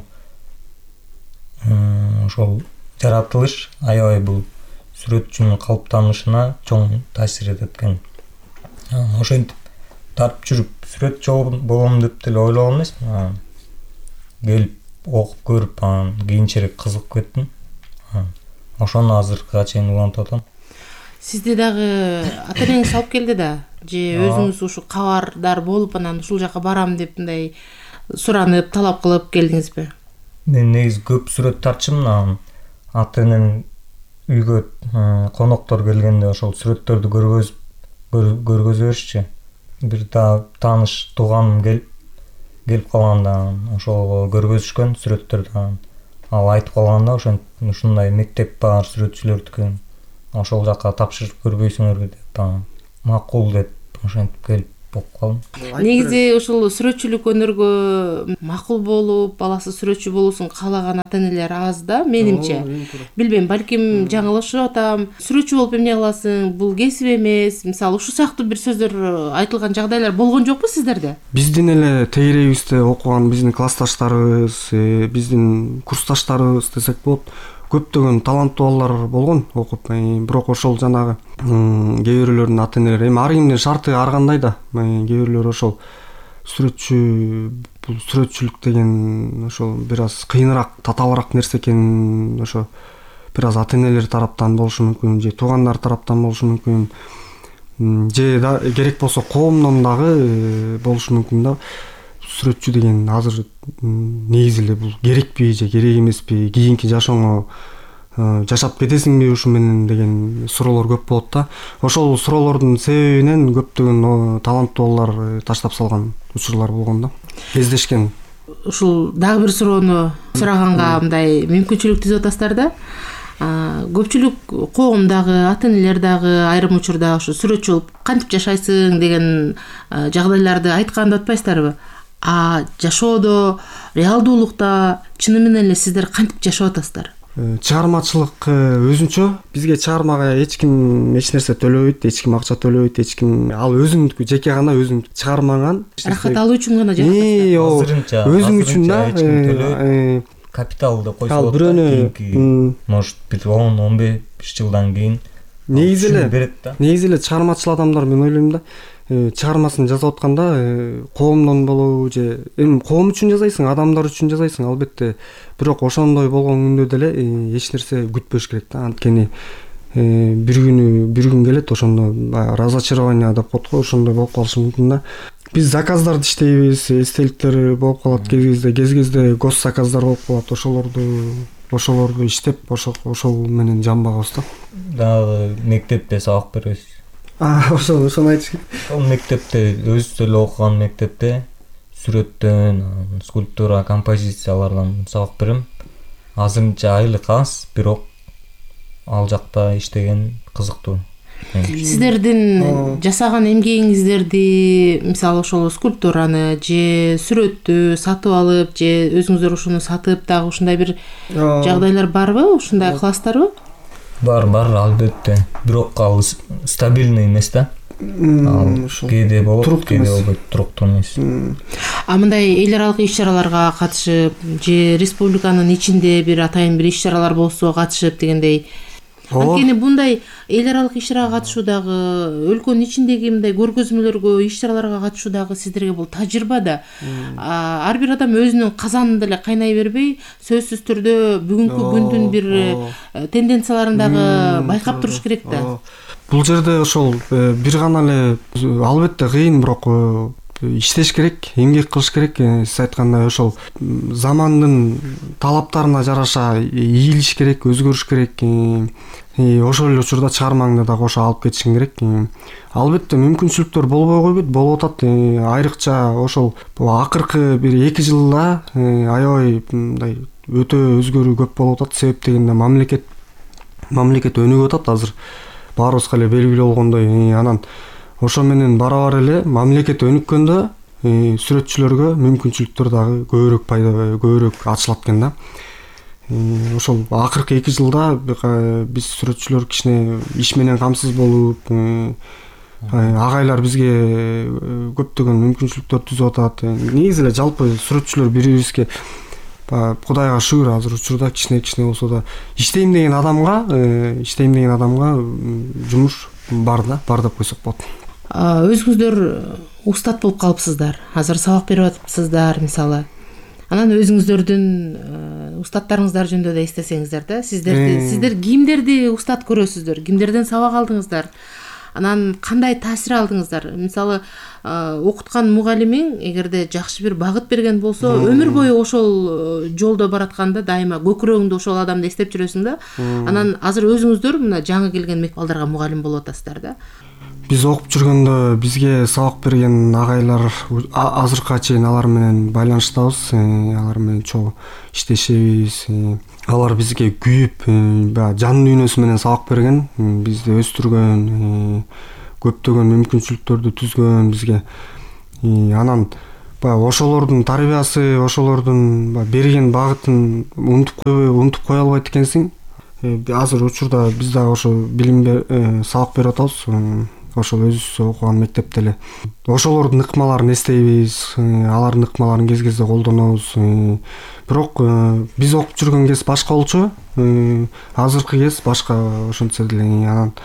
Speaker 5: ошол жаратылыш аябай бул сүрөтчүнүн калыптанышына чоң таасир этет экен. Ошентип тартып жүрүп сүрөтчү болом деп деле ойлогон эмесмин. Келип окуп көрүп, анан кийинчерээк кызыгып кеттим. Ошону азыркыга чейин улантып атам.
Speaker 6: Сизди дагы ата энеңиз алып келди да, же өзүңүз ушу кабардар болуп анан ушул жака барам деп мындай суранып, талап кылып келдиңизби?
Speaker 5: Мен негизи көп сүрөт тартчумун. Ата энем үйгө коноктор келгенде ошол сүрөттөрдү көргөзүп көргөзө беришчи. Бир да тааныш тууганым келип келип калганда ошого көргөзүшкөн сүрөттөрдү. Ал айтып калганда ошентип ушундай мектеп бар сүрөтчүлөрдүкү, ошол жака тапшырып көрбөйсүңөрбү деп макул деп ошентип келип окуп калдым.
Speaker 6: Негизи ушул сүрөтчүлүк өнөргө макул болуп, баласы сүрөтчү болуусун каалаган ата энелер аз да, менимче. Билбейм, балким жаңылышып атам. Сүрөтчү болуп эмне кыласың? Бул кесип эмес. Мисалы, ушул сыяктуу бир сөздөр айтылган жагдайлар болгон жокпу сиздерде?
Speaker 7: Биздин эле тегерегибизде окуган биздин классташтарыбыз, биздин курсташтарыбыз десек болот. Көптөгөн таланттуу балдар болгон окуп, бирок ошол жанагы кээ бирөөлөрдүн ата энелери, эми ар кимдин шарты ар кандай да. Кээ бирөөлөр ошол сүрөтчү, бул сүрөтчүлүк деген ошол бир аз кыйыныраак, татаалыраак нерсе экенин ошо бир аз ата энелер тараптан болушу мүмкүн, же туугандар тараптан болушу мүмкүн, же да керек болсо коомдон дагы болушу мүмкүн да. Сүрөтчү деген азыр негизи эле бул керекпи же керек эмеспи, кийинки жашооңо жашап кетесиңби ушу менен деген суроолор көп болот да. Ошол суроолордун себебинен көптөгөн таланттуу балдар таштап салган учурлар болгон да, кездешкен.
Speaker 6: Ушул дагы бир суроону сураганга мындай мүмкүнчүлүк түзүп атасыздар да. Көпчүлүк коомдагы, ата энелер дагы айрым учурда ушу сүрөтчү болуп кантип жашайсың деген жагдайларды айтканды атпайсыздарбы? А жашоодо, реалдуулукта чыны менен эле сиздер кантип жашап атасыздар?
Speaker 7: Чыгармачылык өзүнчө. Бизге чыгармага эч ким эч нерсе төлөбөйт, эч ким акча төлөбөйт, эч ким, ал өзүңдүкү, жеке гана өзүң чыгармаган.
Speaker 6: Рахат алуу үчүн гана жасайсыздар.
Speaker 7: Өзүң үчүн да.
Speaker 5: Капитал деп койсо болот. Может, бир он он беш жылдан кийин
Speaker 7: негизи эле негизи эле чыгармачыл адамдар мен ойлойм да, чыгармасын жасап атканда коомдон болобу же эми коом үчүн жасайсың, адамдар үчүн жасайсың албетте, бирок ошондой болгон күндө деле эч нерсе күтпөш керек да. Анткени бир күнү бир күн келет, ошондо разочарование деп коет го, ошондой болуп калышы мүмкүн да. Биз заказдарды иштейбиз, эстеликтер болуп калат кез кезде, кез кезде гос заказдар болуп калат, ошолорду ошолорду иштеп, ошол ошол менен жамбагабыз да.
Speaker 5: Дагы мектепте сабак беребиз.
Speaker 7: А, ошол ошону айтыш керек.
Speaker 5: Ошол мектепте, өзүбүз эле окуган мектепте сүрөттөн, скульптура, композициялардан сабак берем. Азырынча айлык аз, бирок ал жакта иштеген кызыктуу.
Speaker 6: Сиздердин жасаган эмгегиңиздерди, мисалы ошол скульптураны же сүрөттү сатып алып, же өзүңүздөр ушуну сатып дагы ушундай бир жагдайлар барбы? Ушундай кыласыздарбы?
Speaker 5: Бар, бар, албетте. Бирок ал стабильный эмес да. Ал кээде болот, кээде болбойт, туруктуу эмес.
Speaker 6: А мындай эл аралык иш-чараларга катышып, же республиканын ичинде бир атайын бир иш-чаралар болсо катышып дегендей. Анткени мындай эл аралык иш-чарага катышуу дагы, өлкөнүн ичиндеги мындай көргөзмөлөргө, иш-чараларга катышуу дагы сиздерге бул тажрыйба да. Ар бир адам өзүнүн казанында эле кайнай бербей, сөзсүз түрдө бүгүнкү күндүн бир тенденцияларын дагы байкап туруш керек да.
Speaker 7: Бул жерде ошол бир гана эле албетте кыйын, бирок иштеш керек, эмгек кылыш керек. Сиз айткандай ошол замандын талаптарына жараша ийилиш керек, өзгөрүш керек. Ошол эле учурда чыгармаңды да кошо алып кетишиң керек. Албетте мүмкүнчүлүктөр болбой койбойт, болуп атат. Айрыкча ошол акыркы бир эки жылда аябай мындай өтө өзгөрүү көп болуп атат. Себеп дегенде мамлекет мамлекет өнүгүп атат азыр. Баарыбызга эле белгилүү болгондой. Анан ошо менен барабар эле мамлекет өнүккөндө сүрөтчүлөргө мүмкүнчүлүктөр дагы көбүрөөк пайда көбүрөөк ачылат экен да. Ошол акыркы эки жылда биз сүрөтчүлөр кичине иш менен камсыз болуп, агайлар бизге көптөгөн мүмкүнчүлүктөр түзүп атат. Негизи эле жалпы сүрөтчүлөр бири-бирибизге Кудайга шүгүр азыр учурда кичине-кичине болсо да иштейм деген адамга, иштейм деген адамга жумуш бар да, бар деп койсок болот.
Speaker 6: Өзүңүздөр устат болуп калыпсыздар. Азыр сабак берип атыпсыздар, мисалы. Анан өзүңүздөрдүн устаттарыңыздар жөнүндө да эстесеңиздер да, сиздерди сиздер кимдерди устат көрөсүздөр? Кимдерден сабак алдыңыздар? Анан кандай таасир алдыңыздар? Мисалы, окуткан мугалимиң эгерде жакшы бир багыт берген болсо, өмүр бою ошол жолдо баратканда дайыма көкүрөгүңдө ошол адамды эстеп жүрөсүң да. Анан азыр өзүңүздөр мына жаңы келген мектепалдарга мугалим болуп атасыздар да.
Speaker 7: Биз окуп жүргөндө бизге сабак берген агайлар азыркыга чейин алар менен байланыштабыз, алар менен чогуу иштешебиз. Алар бизге күйүп, жан дүйнөсү менен сабак берген, бизди өстүргөн, көптөгөн мүмкүнчүлүктөрдү түзгөн бизге. Анан ошолордун тарбиясы, ошолордун берген багытын унутуп койбой, унутуп кое албайт экенсиң. Азыр учурда биз дагы ошо билим сабак берип атабыз. Ошол өзүбүз окуган мектепте эле ошолордун ыкмаларын эстейбиз, алардын ыкмаларын кез-кезде колдонобуз. Бирок биз окуп жүргөн кез башка болчу, азыркы кез башка ошентсе деле. Анан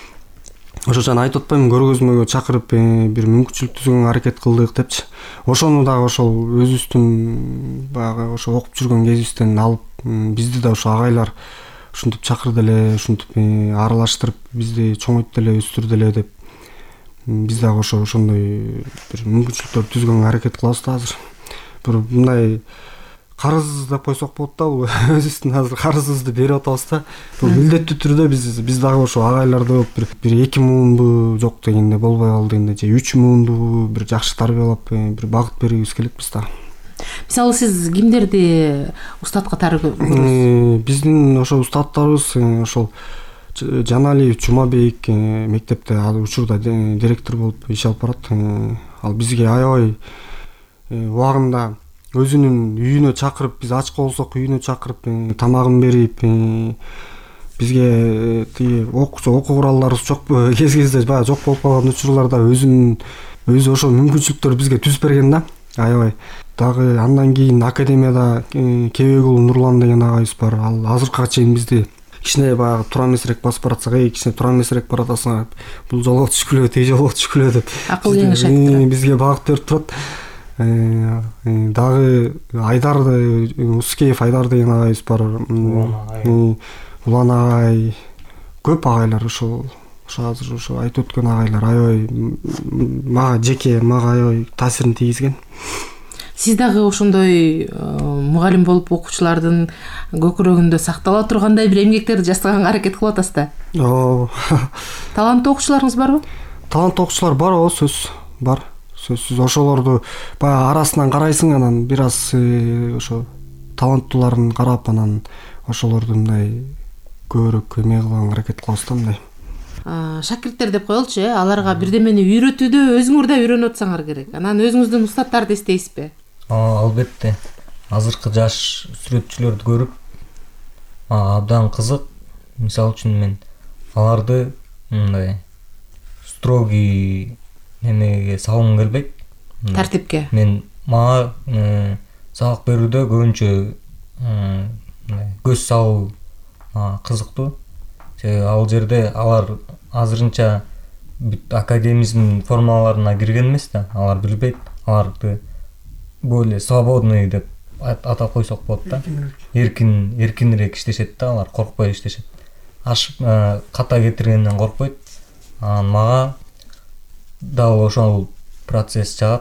Speaker 7: ошо жана айтып атпаймынбы, көргөзмөгө чакырып бир мүмкүнчүлүк түзгөнгө аракет кылдык депчи. Ошону дагы ошол өзүбүздүн баягы ошо окуп жүргөн кезибизден алып, бизди да ошо агайлар ушинтип чакырды эле, ушинтип аралаштырып бизди чоңойтты эле, өстүрдү эле деп. Биз дагы ошо ошондой бир мүмкүнчүлүктөр түзгөнгө аракет кылабыз да азыр. Бир мындай карыз деп койсок болот да, бул өзүбүздүн азыр карызыбызды берип атабыз да. Бул милдеттүү түрдө биз биз дагы ошо агайларды бир бир эки муунду жок дегенде болбой калды дегенде, же үч муунду бир жакшы тарбиялап, бир багыт бергибиз келет да.
Speaker 6: Мисалы, сиз кимдерди устат катары көрөсүз?
Speaker 7: Биздин ошо устаттарыбыз ошол Жаналиев Жумабек мектепте ал учурда директор болуп иш алып барат. Ал бизге аябай убагында өзүнүн үйүнө чакырып, биз ач болсок үйүнө чакырып, тамагын берип, бизге тиги окуу куралдарыбыз жок, кез-кезде баягы жок болуп калган учурларда өзүнүн өзү ошол мүмкүнчүлүктөрдү бизге түзүп берген да. Аябай. Дагы андан кийин академияда Кебек уулу Нурлан деген агайыбыз бар. Ал азыркыга чейин бизди кичине баягы туура эмесирээк басып баратсак, эй, кичине туура эмесирээк баратасың, бул жолго түшкүлө, тиги жолго түшкүлө деп
Speaker 6: акыл кеңеш айтып
Speaker 7: бизге багыт берип турат. Дагы Айдар, Ускеев Айдар деген агайыбыз бар. Улан агай, көп агайлар ошол ошо азыр ошо айтып өткөн агайлар аябай мага жеке мага аябай таасирин тийгизген.
Speaker 6: Сиз дагы ошондой мугалим болуп окуучулардын көкүрөгүндө сактала тургандай бир эмгектерди жасаганга аракет кылып атасыз да. Таланттуу окуучуларыңыз барбы?
Speaker 7: Таланттуу окуучулар бар, о, сөз бар. сөзсүз ошолорду баягы арасынан карайсың, анан бир аз ошо таланттууларын карап, анан ошолорду мындай көбүрөөк эме кылганга аракет кылабыз да мындай.
Speaker 6: Шакирттер деп коелучу, э, аларга бирдемени үйрөтүүдө өзүңөр да үйрөнүп атсаңар керек. Анан өзүңүздүн устаттарды эстейсизби?
Speaker 5: Албетте. Азыркы жаш сүрөтчүлөрдү көрүп абдан кызык. Мисалы үчүн мен аларды мындай строгий немеге салгым келбейт.
Speaker 6: Тартипке.
Speaker 5: Мен мага сабак берүүдө көбүнчө көз салуу кызыктуу. Ал жерде алар азырынча академизм формаларына кирген эмес да, алар билбейт. Аларды более свободный деп атап койсок болот да. Эркин, эркинирээк иштешет да, алар коркпой иштешет. Ашып ката кетиргенден коркпойт. Анан мага дал ошол процесс жагат.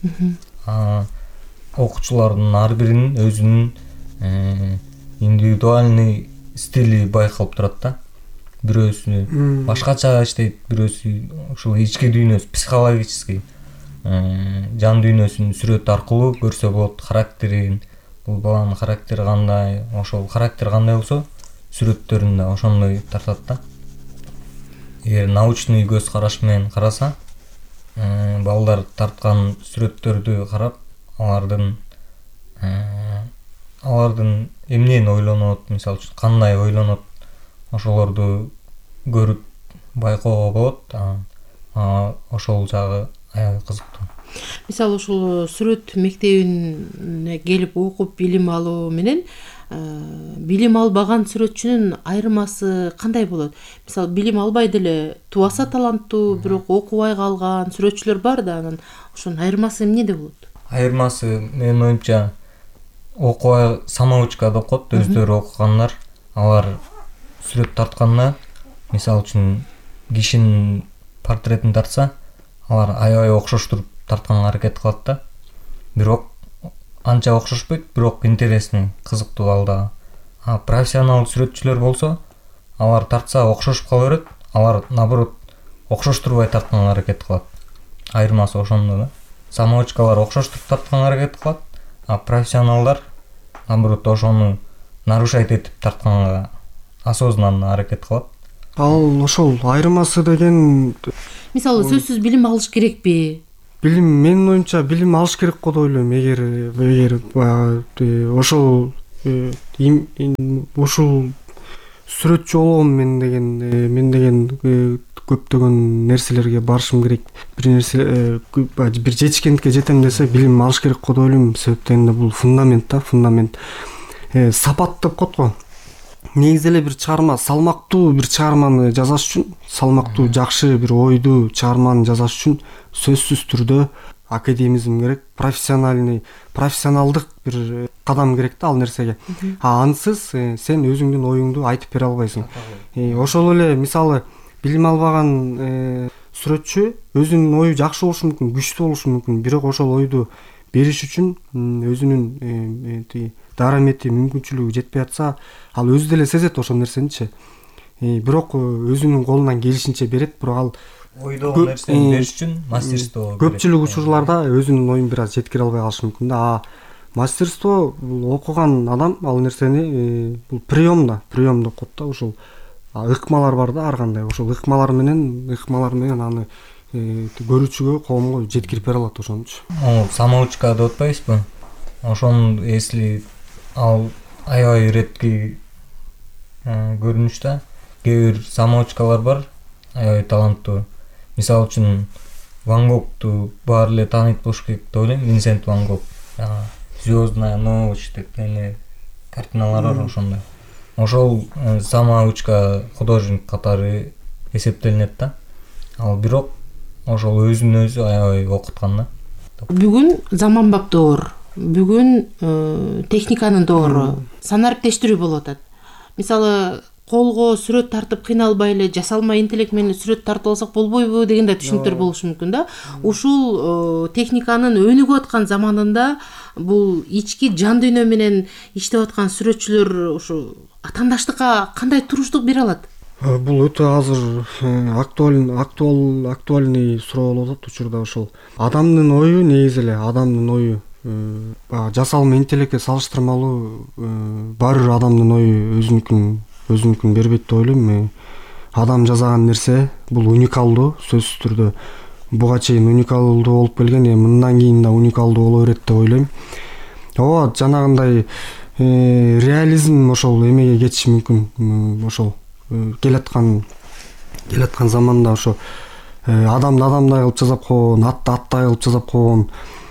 Speaker 5: Окуучулардын ар биринин өзүнүн индивидуальный стили байкалып турат да. Бирөөсү башкача иштейт, бирөөсү ушул ички дүйнөсү, психологический жан дүйнөсүн сүрөт аркылуу көрсө болот, характерин, бул баланын характери кандай, ошол характер кандай болсо, сүрөттөрүн да ошондой тартат да. Эгер научный көз караш менен караса, балдар тарткан сүрөттөрдү карап, алардын алардын эмнени ойлонот, мисалы үчүн кандай ойлонот, ошолорду көрүп байкоого болот. Ошол жагы аябай кызыктуу.
Speaker 6: Мисалы ушул сүрөт мектебине келип окуп билим алуу менен билим албаган сүрөтчүнүн айырмасы кандай болот? Мисалы билим албай деле тубаса таланттуу, бирок окубай калган сүрөтчүлөр бар да, анан ошонун айырмасы эмнеде болот?
Speaker 5: Айырмасы менин оюмча окубай самоучкада окут, өздөрү окугандар, алар сүрөт тартканда, мисалы үчүн кишинин портретин тартса, алар аябай окшоштуруп тартканга аракет кылат да. Бирок анча окшошпойт, бирок интересный, кызыктуу алда. А профессионалдуу сүрөтчүлөр болсо, алар тартса окшошуп кала берет, алар наоборот окшоштурбай тартканга аракет кылат. Айырмасы ошондо да. Самоучкалар окшоштуруп тартканга аракет кылат, а профессионалдар наоборот ошону нарушать этип тартканга осознанно аракет кылат.
Speaker 7: Ал ошол айырмасы деген,
Speaker 6: мисалы сөзсүз билим алыш керекпи?
Speaker 7: Билим, менин оюмча билим алыш керек го деп ойлойм. Эгер эгер ошол ушул сүрөтчү болгом мен деген мен деген көптөгөн нерселерге барышым керек. Бир нерсе бир жетишкендикке жетем десе, билим алыш керек го деп ойлойм. Себептен бул фундамент да, фундамент. Сапат деп коет го. Негизи эле бир чыгарма, салмактуу бир чыгарманы жазаш үчүн, салмактуу жакшы бир ойду, чыгарманы жазаш үчүн сөзсүз түрдө академизм керек, профессиональный, профессионалдык бир кадам керек да ал нерсеге. А ансыз сен өзүңдүн оюңду айтып бере албайсың. Ошол эле мисалы билим албаган сүрөтчү өзүнүн ою жакшы болушу мүмкүн, күчтүү болушу мүмкүн, бирок ошол ойду бериш үчүн өзүнүн дарамети, мүмкүнчүлүгү жетпей атса, ал өзү деле сезет ошол нерсеничи. Бирок өзүнүн колунан келишинче берет, бирок ал
Speaker 5: ойдогон нерсени бериш үчүн мастерство керек.
Speaker 7: Көпчүлүк учурларда өзүнүн оюн бир аз жеткире албай калышы мүмкүн да. А мастерство бул окуган адам ал нерсени бул прием да, прием деп коет да. Ошол ыкмалар бар да, ар кандай. Ошол ыкмалар менен, ыкмалар менен аны көрүүчүгө, коомго жеткирип бере алат ошонучу.
Speaker 5: Самоучка деп атпайбызбы? Ошону если ал аябай редкий көрүнүштө, кээ бир самоучкалар бар, аябай таланттуу. Мисалы үчүн Ван Гогту баары эле тааныйт болуш керек деп ойлойм. Винсент Ван Гог, Звездная ночь деп эме картиналары бар ошондой. Ошол самоучка художник катары эсептелинет да. Ал бирок ошол өзүн өзү аябай окуткан да.
Speaker 6: Бүгүн заманбап доор, бүгүн техниканын доору, санариптештирүү болуп атат. Мисалы колго сүрөт тартып кыйналбай эле жасалма интеллект менен сүрөт тартып алсак болбойбу деген да түшүнүктөр болушу мүмкүн да. Ушул техниканын өнүгүп аткан заманында бул ички жан дүйнө менен иштеп аткан сүрөтчүлөр ушу атаандаштыкка кандай туруштук бере алат?
Speaker 7: Бул өтө азыр актуаль актуал актуальный суроо болуп атат учурда. Ошол адамдын ою негизи эле адамдын ою баягы жасалма интеллектке салыштырмалуу баары бир адамдын ою өзүнүкүн өзүнүкүн бербейт деп ойлойм. Адам жасаган нерсе бул уникалдуу, сөзсүз түрдө буга чейин уникалдуу болуп келген, эми мындан кийин да уникалдуу боло берет деп ойлойм. Ооба, жанагындай реализм ошол эмеге кетиши мүмкүн. Ошол келаткан келаткан заманда ошо адамды адамдай кылып жасап койгон, атты аттай кылып жасап койгон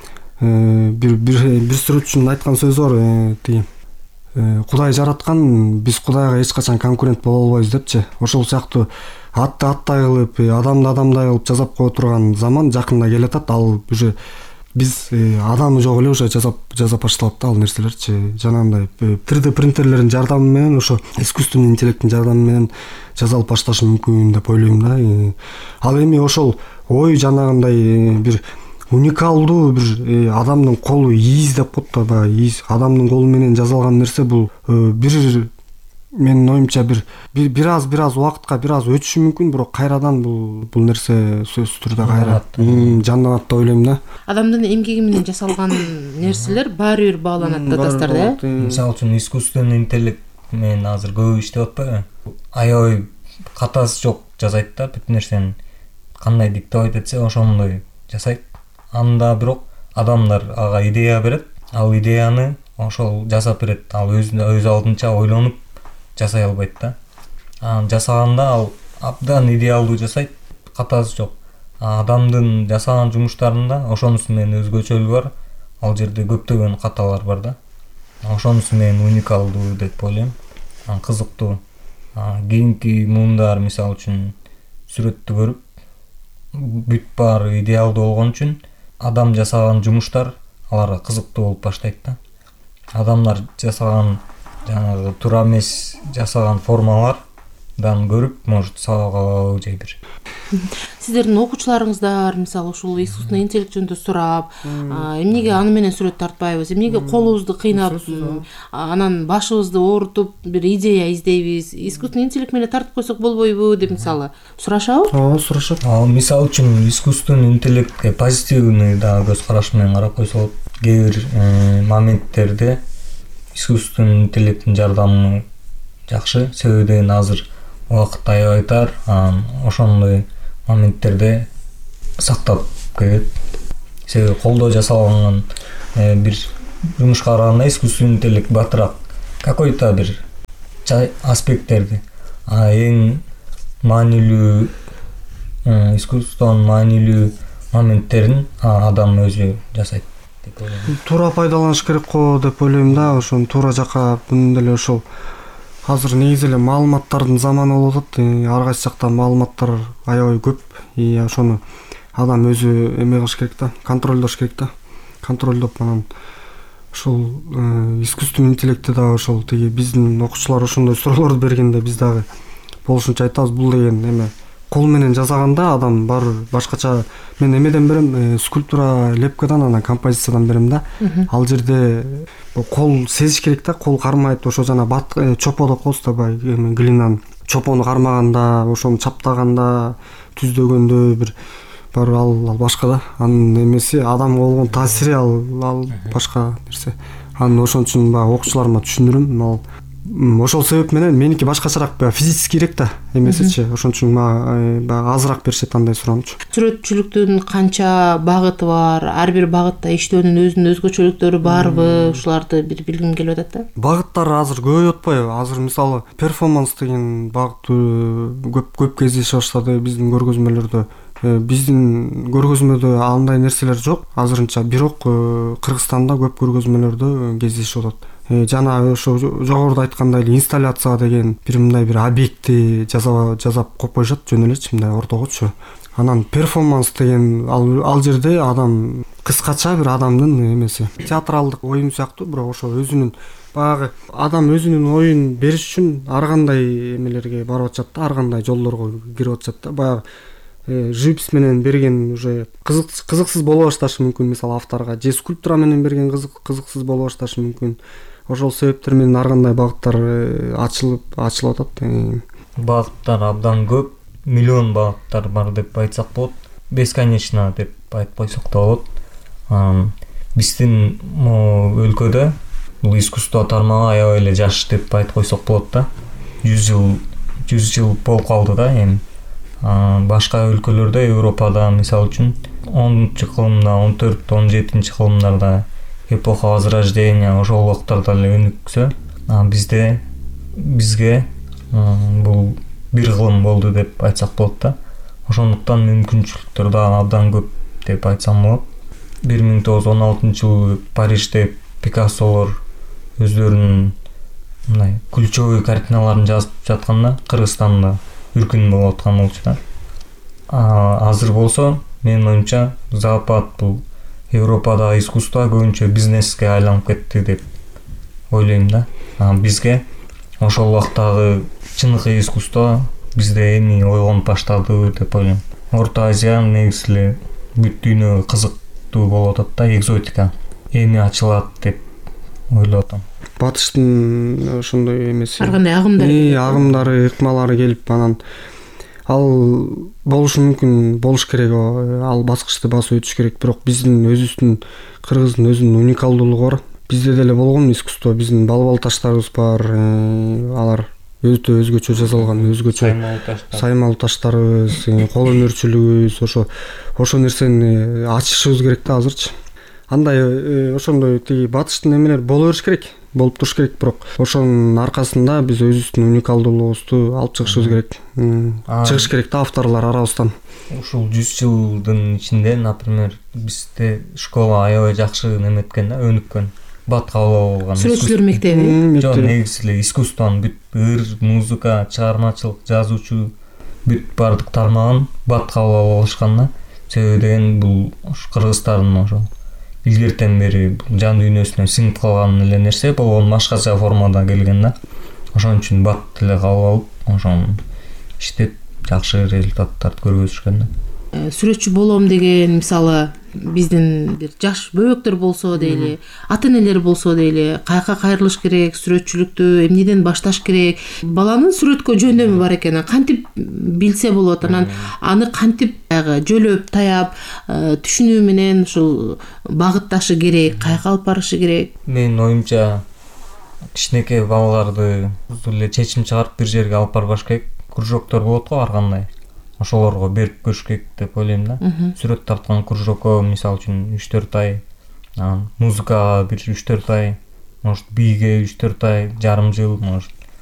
Speaker 7: бир бир бир сүрөтчүнүн айткан сөзү бар, тиги Кудай жараткан, биз Кудайга эч качан конкурент боло албайбыз депчи. Ошол сыяктуу атты аттай кылып, адамды адамдай кылып жасап кое турган заман жакында келатат. Ал уже биз адамы жок эле уже жасап жасап башталат да ал нерселерчи. Жанагындай три дэ принтерлердин жардамы менен, ошо искусственный интеллекттин жардамы менен жасалып башташы мүмкүн деп ойлойм да. Ал эми ошол ой жанагындай бир уникалдуу бир адамдын колу ийиз деп коет да, баягы ийиз адамдын колу менен жасалган нерсе бул бир менин оюмча бир бир аз бир аз убакытка бир аз өтүшү мүмкүн, бирок кайрадан бул бул нерсе сөзсүз түрдө кайра жанданат деп ойлойм да.
Speaker 6: Адамдын эмгеги менен жасалган нерселер баары бир бааланат да тастар да.
Speaker 5: Мисалы үчүн искусственный интеллект менен азыр көп иштеп атпайбы? Аябай катасы жок жасайт да, бүт нерсени кандай диктовать этсе ошондой жасайт. Анда бирок адамдар ага идея берет, ал идеяны ошол жасап берет. Ал өз өз алдынча ойлонуп жасай албайт да. Анан жасаганда ал абдан идеалдуу жасайт, катасы жок. Адамдын жасаган жумуштарында ошонусу менен өзгөчөлүгү бар. Ал жерде көптөгөн каталар бар да. Ошонусу менен уникалдуу деп ойлойм. Анан кызыктуу. Кийинки муундар мисалы үчүн сүрөттү көрүп бүт баары идеалдуу болгон үчүн адам жасаган жумуштар аларга кызыктуу болуп баштайт да. Адамдар жасаган жанагы туура эмес жасаган формалардан көрүп, может, сабак алабы же бир.
Speaker 6: Сиздердин окуучуларыңыздар мисалы ушул искусственный интеллект жөнүндө сурап, эмнеге аны менен сүрөт тартпайбыз, эмнеге колубузду кыйнап, анан башыбызды оорутуп бир идея издейбиз, искусственный интеллект менен тартып койсок болбойбу деп мисалы сурашабы?
Speaker 7: Ооба, сурашат.
Speaker 5: Мисалы үчүн искусственный интеллектке позитивный да көз караш менен карап койсо болот. Кээ бир моменттерде искусственный интеллекттин жардамы жакшы, себебі азыр убакыт аябай тар, ошондой моменттерде сактап келет. Себеби колдо жасалган бир жумушка караганда искусственный интеллект батыраак какой-то бир аспекттерди, а эң маанилүү искусствонун маанилүү моменттерин адам өзү жасайт.
Speaker 7: Туура пайдаланыш керек го деп ойлойм да, ошону туура жака. Мындан деле ошол азыр негизи эле маалыматтардын заманы болуп атат. Ар кайсы жактан маалыматтар аябай көп. И ошону адам өзү эме кылыш керек да, контролдош керек да. Контролдоп анан ошол искусственный интеллектти да ошол тиги биздин окуучулар ошондой суроолорду бергенде биз дагы болушунча айтабыз. Бул деген эме кол менен жасаганда адам бар башкача. Мен эмеден берем, скульптура, лепкадан, анан композициядан берем да. Ал жерде кол сезиш керек да, кол кармайт. Ошо жана бат чопо деп коебуз да, баягы глинанын чопону кармаганда, ошону чаптаганда, түздөгөндө бир бар ал башка да. Анын эмеси адамга болгон таасири ал ал башка нерсе. Анын ошон үчүн баягы окуучуларыма түшүндүрөм. Ал ошол себеп менен меники башкачараак физическийрээк да эмесичи. Ошон үчүн баягы азыраак беришет андай суроончу.
Speaker 6: Сүрөтчүлүктүн канча багыты бар? Ар бир багытта иштөөнүн өзүнүн өзгөчөлүктөрү барбы? Ушуларды бир билгим келип атат да. Багыттар
Speaker 7: азыр көбөйүп атпайбы? Азыр мисалы перформанс деген багыт көп көп кездеше баштады биздин көргөзмөлөрдө. Биздин көргөзмөдө андай нерселер жок азырынча, бирок Кыргызстанда көп көргөзмөлөрдө кездешип атат. Жана ошо жогоруда айткандай эле инсталляция деген бир мындай бир объектти жасап жасап коюп коюшат жөн элечи, мындай ортогочу. Анан перформанс деген ал ал жерде адам кыскача бир адамдын эмеси театралдык оюн сыяктуу, бирок ошо өзүнүн баягы адам өзүнүн оюн бериш үчүн ар кандай эмелерге барып атышат да, ар кандай жолдорго кирип атышат да. Баягы живопись менен берген уже кызык кызыксыз боло башташы мүмкүн мисалы авторго, же скульптура менен берген кызык кызыксыз боло башташы мүмкүн. Ошол себептер менен ар кандай багыттар ачылып ачылып атат.
Speaker 5: багыттар абдан көп, миллион багыттар бар деп айтсак болот. Бесконечно деп айтып койсок да болот. Биздин өлкөдө бул искусство тармагы аябай эле жаш деп айтып койсок болот да. жүз жыл жүз жыл болуп калды да эми. Башка өлкөлөрдө, Европада мисалы үчүн онунчу кылымда, он төрт он жетинчи кылымдарда эпоха возрождения ошол убактарда эле өнүксө, бизде бизге бул бир кылым болду деп айтсак болот да. Ошондуктан мүмкүнчүлүктөр да абдан көп деп айтсам болот. бир миң тогуз жүз он алтынчы жылы Парижде Пикассолор өздөрүнүн мындай ключевой картиналарын жазып жатканда Кыргызстанда үркүн болуп аткан болчу да. Азыр болсо менин оюмча Запад бул Европадагы искусство көбүнчө бизнеске айланып кетти деп ойлойм да. Бизге ошол убактагы чыныгы искусство бизде эми ойгонуп баштады деп ойлойм. Орто Азия негизи эле бүт дүйнөгө кызыктуу болуп атат да, экзотика эми ачылат деп ойлоп атам.
Speaker 7: Батыштын ошондой эмеси
Speaker 6: ар кандай агымдары
Speaker 7: агымдары ыкмалары келип анан ал болушу мүмкүн, болуш керек, ал баскычты басып өтүш керек, бирок биздин өзүбүздүн Кыргыздын өзүнүн уникалдуулугу бар. Бизде деле болгон искусство, биздин бал-бал таштарыбыз бар, алар өтө өзгөчө жасалган, өзгөчө саймал таштарыбыз, кол өнөрчүлүгүбүз, ошо ошо нерсени ачышыбыз керек да азырчы. Андай ошондой тиги батыштын эмелер боло бериш керек, болуп туруш керек, бирок ошонун аркасында биз өзүбүздүн уникалдуулугубузду алып чыгышыбыз керек. Чыгыш керек да авторлор арабыздан.
Speaker 5: Ушул жүз жылдын ичинде, например, бизде школа аябай жакшы неметкен да, өнүккөн. Бат кабыл алган.
Speaker 6: Сүрөтчүлөр мектеби.
Speaker 5: Жок, негизи эле искусствонун бүт ыр, музыка, чыгармачылык, жазуучу бүт бардык тармагын бат кабыл алышкан да. Себеби деген бул кыргыздардын ошо илгертен бери жан дүйнөсүнө сиңип калган эле нерсе болгон, башкача формада келген да. Ошон үчүн бат эле кабыл алып, ошону иштеп жакшы результаттарды көргөзүшкөн да.
Speaker 6: Сүрөтчү болом деген, мисалы, биздин бир жаш бөбөктөр болсо дейли, ата-энелер болсо дейли, каяка кайрылыш керек, сүрөтчүлүктү эмнеден башташ керек? Баланын сүрөткө жөндөмү бар экенин кантип билсе болот? Анан аны кантип жөлөп, таяп, түшүнүү менен ушул багытташы керек, каяка алып барышы керек?
Speaker 5: Менин оюмча кичинекей балаларды эле чечим чыгарып бир жерге алып барбаш керек. Кружоктор болот го ар кандай. Ошолорго берип көрүш керек деп ойлойм да. Сүрөт тарткан кружокко мисалы үчүн үч төрт ай, анан музыкага бир үч төрт ай, может бийге үч төрт ай, жарым жыл, может